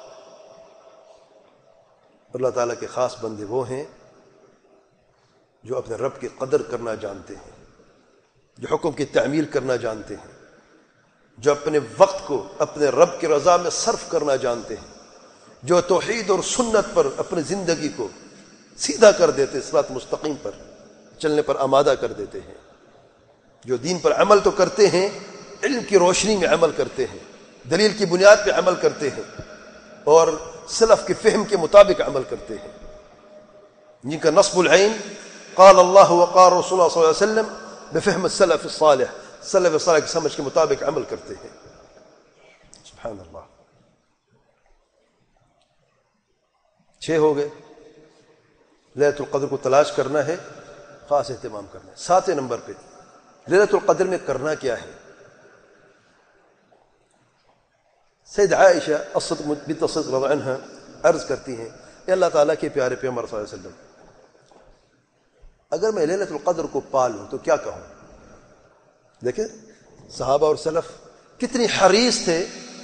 اللہ تعالیٰ کے خاص بندے وہ ہیں جو اپنے رب کی قدر کرنا جانتے ہیں، جو حکم کی تعمیل کرنا جانتے ہیں، جو اپنے وقت کو اپنے رب کی رضا میں صرف کرنا جانتے ہیں، جو توحید اور سنت پر اپنی زندگی کو سیدھا کر دیتے، صراط مستقیم پر چلنے پر آمادہ کر دیتے ہیں، جو دین پر عمل تو کرتے ہیں، علم کی روشنی میں عمل کرتے ہیں، دلیل کی بنیاد پہ عمل کرتے ہیں، اور سلف کے فہم کے مطابق عمل کرتے ہیں، جن کا نصب العین قال اللہ وقال رسول اللہ صلی اللہ علیہ وسلم بفہم السلف الصالح، سلف صالح کی سمجھ کے مطابق عمل کرتے ہیں. سبحان اللہ. 6 ہو گئے. لیلۃ القدر کو تلاش کرنا ہے، خاص اہتمام کرنا ہے. 7 نمبر پہ لیلۃ القدر میں کرنا کیا ہے؟ سید عائشہ بنت الصدیق رضی اللہ عنہا عرض کرتی ہیں، اے اللہ تعالیٰ کے پیارے پیغمبر صلی اللہ علیہ وسلم، اگر میں لیلۃ القدر کو پا لوں تو کیا کہوں؟ دیکھیں صحابہ اور سلف کتنی حریص تھے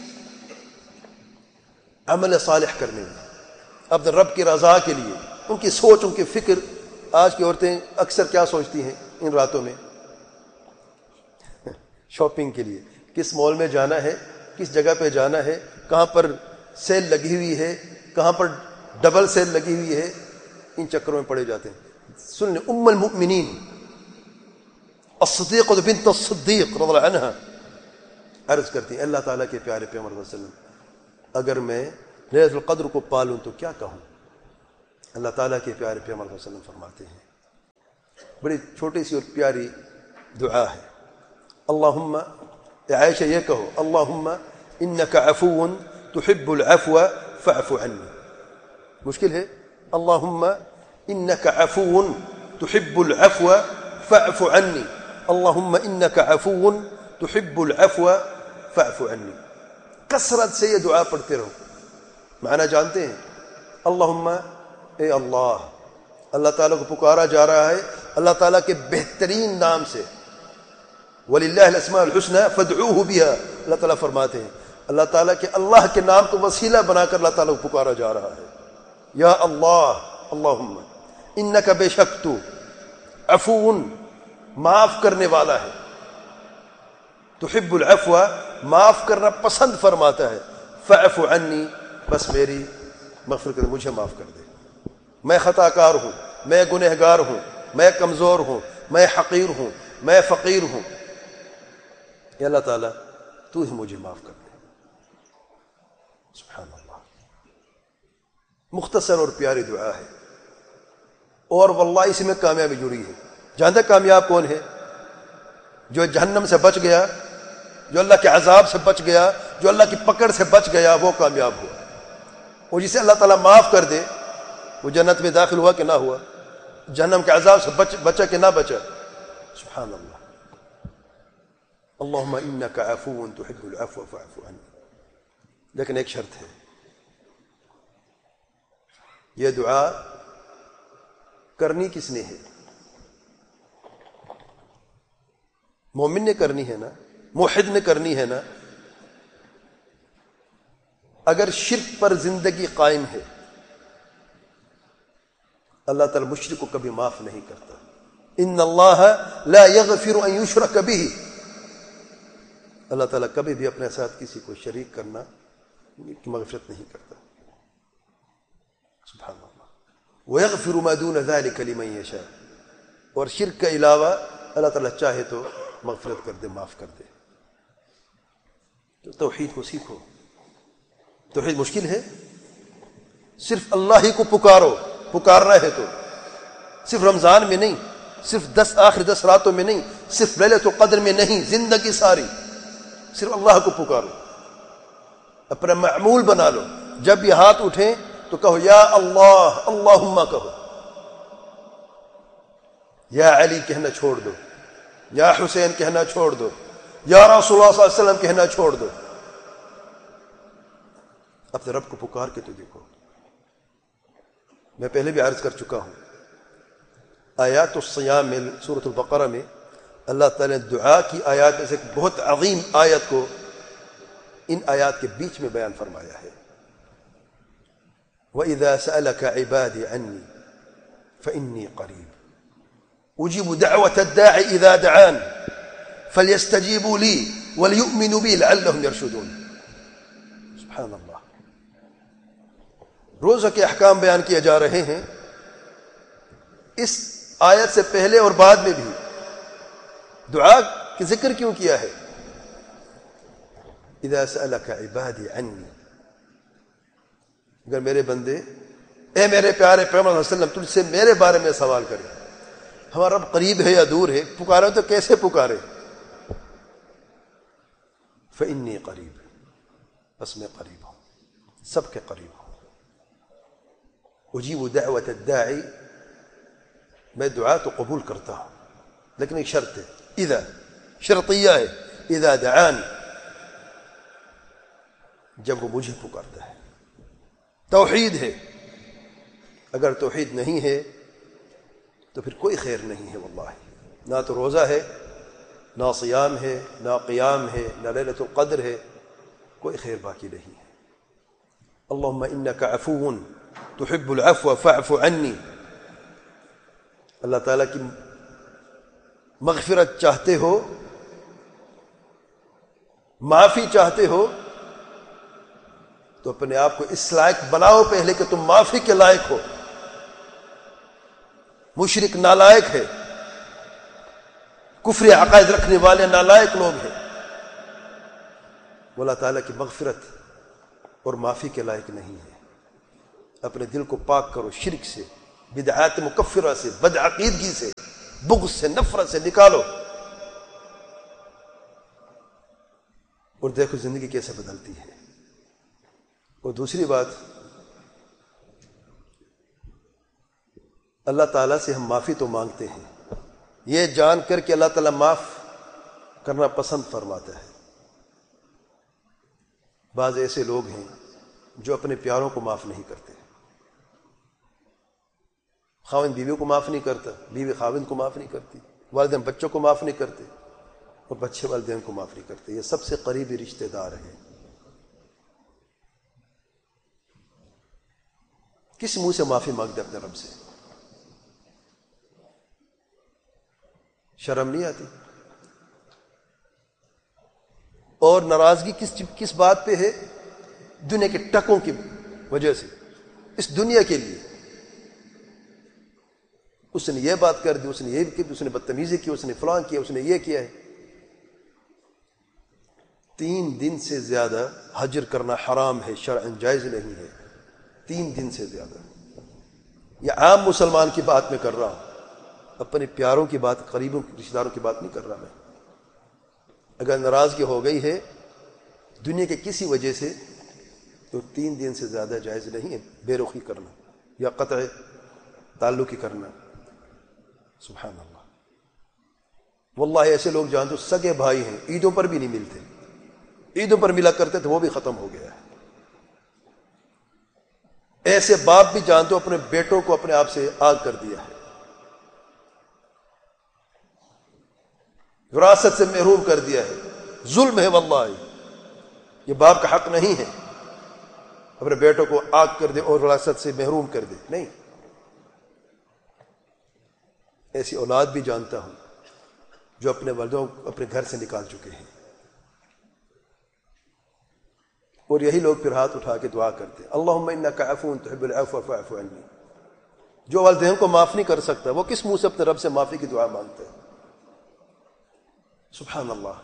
عمل صالح کرنے میں، اپنے رب کی رضا کے لیے. ان کی سوچ، ان کی فکر. آج کی عورتیں اکثر کیا سوچتی ہیں ان راتوں میں؟ شاپنگ کے لیے کس مال میں جانا ہے، کس جگہ پہ جانا ہے، کہاں پر سیل لگی ہوئی ہے، کہاں پر ڈبل سیل لگی ہوئی ہے، ان چکروں میں پڑے جاتے ہیں. سن لیں، ام المؤمنین الصدیقہ بنت الصدیق رضی اللہ عنہا عرض کرتی ہیں اللہ تعالیٰ کے پیارے پیغمبر صلی اللہ علیہ وسلم اگر میں لیلۃ القدر کو پالوں تو کیا کہوں؟ اللہ تعالیٰ کے پیارے پیغمبر صلی اللہ علیہ وسلم فرماتے ہیں، بڑی چھوٹی سی اور پیاری دعا ہے، اللہم، عائشہ یہ کہو، اللہم انک عفو تحب العفو فاعف عنی. مشکل ہے، اللہم انک عفو تحب العفو فاعف عنی، اللہم انک عفو تحب العفو فاعف عنی. کثرت سے یہ دعا پڑھتے رہو. معنی جانتے ہیں؟ اللہم، اے اللہ، اللہ تعالیٰ کو پکارا جا رہا ہے اللہ تعالیٰ کے بہترین نام سے، وَلِلَّهِ الْأَسْمَاءُ الْحُسْنَى فَادْعُوهُ بِهَا. اللہ تعالیٰ فرماتے ہیں اللہ تعالیٰ کے اللہ کے نام کو وسیلہ بنا کر اللہ تعالیٰ کو پکارا جا رہا ہے. یا اللہ، اللہم انک، بے شک تو، عفو، معاف کرنے والا ہے، تحب العفو، معاف کرنا پسند فرماتا ہے، فاعف عنی، بس میری مغفرت کر، مجھے معاف کر دے. میں خطا کار ہوں، میں گنہگار ہوں، میں کمزور ہوں، میں حقیر ہوں، میں فقیر ہوں. یا اللہ تعالیٰ تو ہی مجھے معاف کر دے. سبحان اللہ. مختصر اور پیاری دعا ہے، اور واللہ اسی میں کامیابی جڑی ہے. جانتے کامیاب کون ہے؟ جو جہنم سے بچ گیا، جو اللہ کے عذاب سے بچ گیا، جو اللہ کی پکڑ سے بچ گیا، وہ کامیاب ہوا. اور جسے اللہ تعالیٰ معاف کر دے وہ جنت میں داخل ہوا کہ نہ ہوا، جہنم کے عذاب سے بچا کہ نہ بچا. سبحان اللہ. اللہم انک عفو تحب العفو فاعف عنی. لیکن ایک شرط ہے، یہ دعا کرنی کس نے ہے؟ مومن نے کرنی ہے نا، موحد نے کرنی ہے نا. اگر شرک پر زندگی قائم ہے اللہ تعالی مشرک کو کبھی معاف نہیں کرتا. ان اللہ لا یغفر ان یشرک بہ. اللہ تعالیٰ کبھی بھی اپنے ساتھ کسی کو شریک کرنا کی مغفرت نہیں کرتا. سبحان اللہ. وَيَغْفِرُ مَا دُونَ ذَلِكَ لِمَن يَشَاءُ. اور شرک کے علاوہ اللہ تعالیٰ چاہے تو مغفرت کر دے، معاف کر دے. تو توحید کو سیکھو. توحید مشکل ہے، صرف اللہ ہی کو پکارو. پکارنا ہے تو صرف رمضان میں نہیں، صرف آخر 10 راتوں میں نہیں، صرف لیلۃ القدر میں نہیں، زندگی ساری صرف اللہ کو پکارو. اپنا معمول بنا لو. جب بھی ہاتھ اٹھیں تو کہو یا اللہ، اللہم کہو. یا علی کہنا چھوڑ دو، یا حسین کہنا چھوڑ دو، یا رسول اللہ صلی اللہ علیہ وسلم کہنا چھوڑ دو. اپنے رب کو پکار کے تو دیکھو. میں پہلے بھی عرض کر چکا ہوں، آیات الصیام میں سورۃ البقرہ میں اللہ تعالیٰ نے دعا کی آیات میں سے ایک بہت عظیم آیت کو ان آیات کے بیچ میں بیان فرمایا ہے. وَإِذَا سَأَلَكَ عِبَادِي عَنِّي فَإِنِّي قَرِيبٌ أُجِيبُ دَعْوَةَ الدَّاعِ إِذَا دَعَانِ فَلْيَسْتَجِيبُوا لِي وَلْيُؤْمِنُوا بِي لَعَلَّهُمْ يَرْشُدُونَ. سبحان اللہ. روزہ کے احکام بیان کیے جا رہے ہیں. اس آیت سے پہلے اور بعد میں بھی دعا کی ذکر کیوں کیا ہے؟ اذا سألك عبادی عنی. اگر میرے بندے، اے میرے پیارے پیغمبر صلی اللہ علیہ وسلم، تجھ سے میرے بارے میں سوال کرے، ہمارا رب قریب ہے یا دور ہے، پکارے تو کیسے پکارے؟ فإنی قریب، بس میں قریب ہوں، سب کے قریب ہوں. اجیب دعوت الداعی، میں دعا تو قبول کرتا ہوں، لیکن ایک شرط ہے، اذا، شرطیہ ہے، اذا دعان، جب وہ مجھے پکارتا ہے. توحید ہے. اگر توحید نہیں ہے تو پھر کوئی خیر نہیں ہے. واللہ نہ تو روزہ ہے، نہ صیام ہے، نہ قیام ہے، نہ لیلۃ القدر ہے، کوئی خیر باقی نہیں ہے. اللہم انک عفو تحب العفو فاعف عنی. اللہ تعالیٰ کی مغفرت چاہتے ہو، معافی چاہتے ہو، تو اپنے آپ کو اس لائق بناؤ پہلے کہ تم معافی کے لائق ہو. مشرک نالائق ہے، کفر عقائد رکھنے والے نالائق لوگ ہیں. وہ اللہ تعالیٰ کی مغفرت اور معافی کے لائق نہیں ہے۔ اپنے دل کو پاک کرو شرک سے، بدعات مکفرہ سے، بدعقیدگی سے، بغض سے، نفرت سے نکالو، اور دیکھو زندگی کیسے بدلتی ہے۔ اور دوسری بات، اللہ تعالیٰ سے ہم معافی تو مانگتے ہیں، یہ جان کر کہ اللہ تعالیٰ معاف کرنا پسند فرماتا ہے۔ بعض ایسے لوگ ہیں جو اپنے پیاروں کو معاف نہیں کرتے، خاوند بیوی کو معاف نہیں کرتا، بیوی خاوند کو معاف نہیں کرتی، والدین بچوں کو معاف نہیں کرتے، اور بچے والدین کو معاف نہیں کرتے۔ یہ سب سے قریبی رشتہ دار ہیں۔ کس منہ سے معافی مانگتے اپنے رب سے؟ شرم نہیں آتی؟ اور ناراضگی کس بات پہ ہے؟ دنیا کے ٹکوں کی وجہ سے، اس دنیا کے لیے اس نے یہ بات کر دی، اس نے یہ کی، اس نے بدتمیزی کی، اس نے فلاں کیا، اس نے یہ کیا ہے۔ 3 دن سے زیادہ حجر کرنا حرام ہے، شرعاً جائز نہیں ہے۔ 3 دن سے زیادہ، یہ عام مسلمان کی بات میں کر رہا ہوں، اپنے پیاروں کی بات، قریبوں رشتہ داروں کی بات نہیں کر رہا میں۔ اگر ناراضگی ہو گئی ہے دنیا کے کسی وجہ سے تو 3 دن سے زیادہ جائز نہیں ہے بے رخی کرنا یا قطع تعلقی کرنا۔ سبحان اللہ، واللہ ایسے لوگ جانتے سگے بھائی ہیں، عیدوں پر بھی نہیں ملتے، عیدوں پر ملا کرتے تھے وہ بھی ختم ہو گیا ہے۔ ایسے باپ بھی جانتے اپنے بیٹوں کو اپنے آپ سے آگ کر دیا ہے، وراثت سے محروم کر دیا ہے۔ ظلم ہے واللہ، یہ باپ کا حق نہیں ہے اپنے بیٹوں کو آگ کر دے اور وراثت سے محروم کر دے، نہیں۔ ایسی اولاد بھی جانتا ہوں جو اپنے والدوں کو اپنے گھر سے نکال چکے ہیں، اور یہی لوگ پھر ہاتھ اٹھا کے دعا کرتے ہیں، اللہم انک عفو تحب العفو فاعف عنی۔ جو والدین کو معاف نہیں کر سکتا وہ کس منہ سے اپنے رب سے معافی کی دعا مانگتا ہے؟ سبحان اللہ۔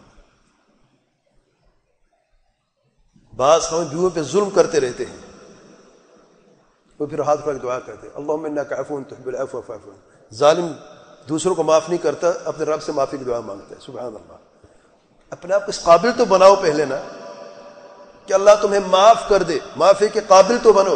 بعض ہم بیویوں پہ ظلم کرتے رہتے ہیں، وہ پھر ہاتھ اٹھا کے دعا کرتے ہیں، اللہم انک عفو تحب العفو فاعف عنی۔ ظالم دوسروں کو معاف نہیں کرتا، اپنے رب سے معافی کی دعا مانگتا ہے۔ سبحان اللہ۔ اپنے آپ کو اس قابل تو بناؤ پہلے نا کہ اللہ تمہیں معاف کر دے، معافی کے قابل تو بنو۔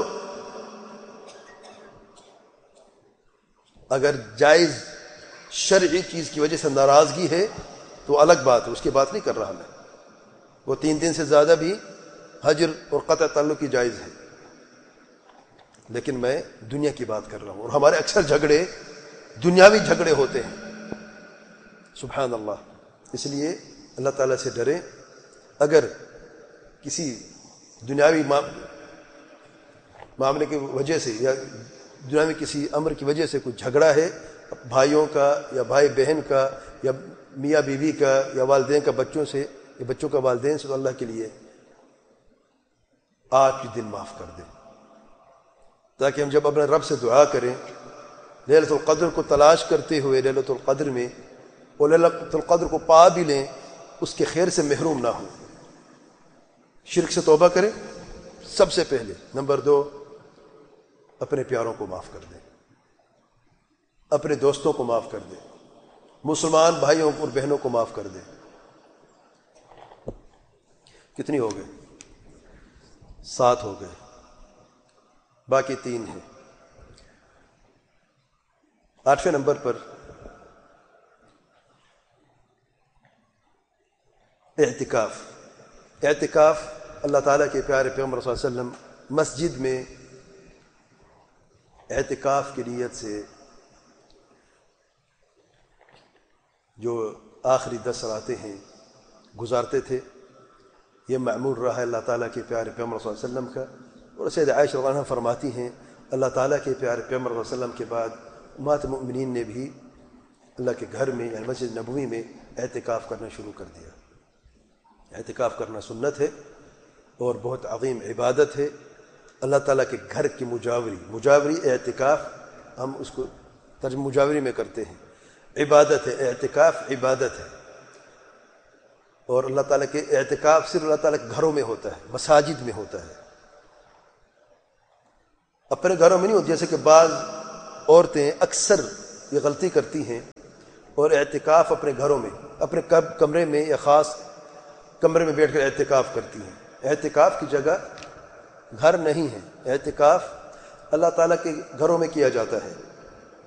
اگر جائز شرعی چیز کی وجہ سے ناراضگی ہے تو الگ بات ہے، اس کی بات نہیں کر رہا میں۔ وہ 3 دن سے زیادہ بھی حجر اور قطع تعلق کی جائز ہے، لیکن میں دنیا کی بات کر رہا ہوں، اور ہمارے اکثر جھگڑے دنیاوی جھگڑے ہوتے ہیں۔ سبحان اللہ۔ اس لیے اللہ تعالیٰ سے ڈریں۔ اگر کسی دنیاوی معاملے کی وجہ سے یا دنیاوی کسی امر کی وجہ سے کوئی جھگڑا ہے، بھائیوں کا یا بھائی بہن کا یا میاں بیوی کا یا والدین کا بچوں سے یا بچوں کا والدین سے، تو اللہ کے لیے آج کے دن معاف کر دیں، تاکہ ہم جب اپنے رب سے دعا کریں لیلۃ القدر کو تلاش کرتے ہوئے لیلۃ القدر میں، اور لیلۃ القدر کو پا بھی لیں، اس کے خیر سے محروم نہ ہوں۔ شرک سے توبہ کریں سب سے پہلے۔ نمبر 2، اپنے پیاروں کو معاف کر دیں، اپنے دوستوں کو معاف کر دیں، مسلمان بھائیوں اور بہنوں کو معاف کر دیں۔ کتنی ہو گئے؟ 7 ہو گئے، باقی 3 ہیں۔ 8ویں نمبر پر اعتکاف۔ اعتکاف اللہ تعالیٰ کے پیارے پیغمبر صلی اللہ علیہ وسلم مسجد میں اعتکاف کی نیت سے جو آخری 10 راتیں ہیں گزارتے تھے۔ یہ معمول رہا ہے اللہ تعالیٰ کے پیارے پیغمبر صلی اللہ علیہ وسلم کا، اور سیدہ عائشہ رضی اللہ عنہا فرماتی ہیں اللہ تعالیٰ کے پیارے پیغمبر صلی اللہ علیہ وسلم کے بعد امہات المؤمنین نے بھی اللہ کے گھر میں یعنی مسجد نبوی میں اعتکاف کرنا شروع کر دیا۔ اعتکاف کرنا سنت ہے اور بہت عظیم عبادت ہے۔ اللہ تعالیٰ کے گھر کی مجاوری اعتکاف، ہم اس کو ترجمہ مجاوری میں کرتے ہیں، عبادت ہے۔ اعتکاف عبادت ہے، اور اللہ تعالیٰ کے اعتکاف صرف اللہ تعالیٰ کے گھروں میں ہوتا ہے، مساجد میں ہوتا ہے، اپنے گھروں میں نہیں ہوتا. جیسے کہ بعض عورتیں اکثر یہ غلطی کرتی ہیں اور اعتکاف اپنے گھروں میں، اپنے کمرے میں یا خاص کمرے میں بیٹھ کر اعتکاف کرتی ہیں. اعتکاف کی جگہ گھر نہیں ہے، اعتکاف اللہ تعالیٰ کے گھروں میں کیا جاتا ہے.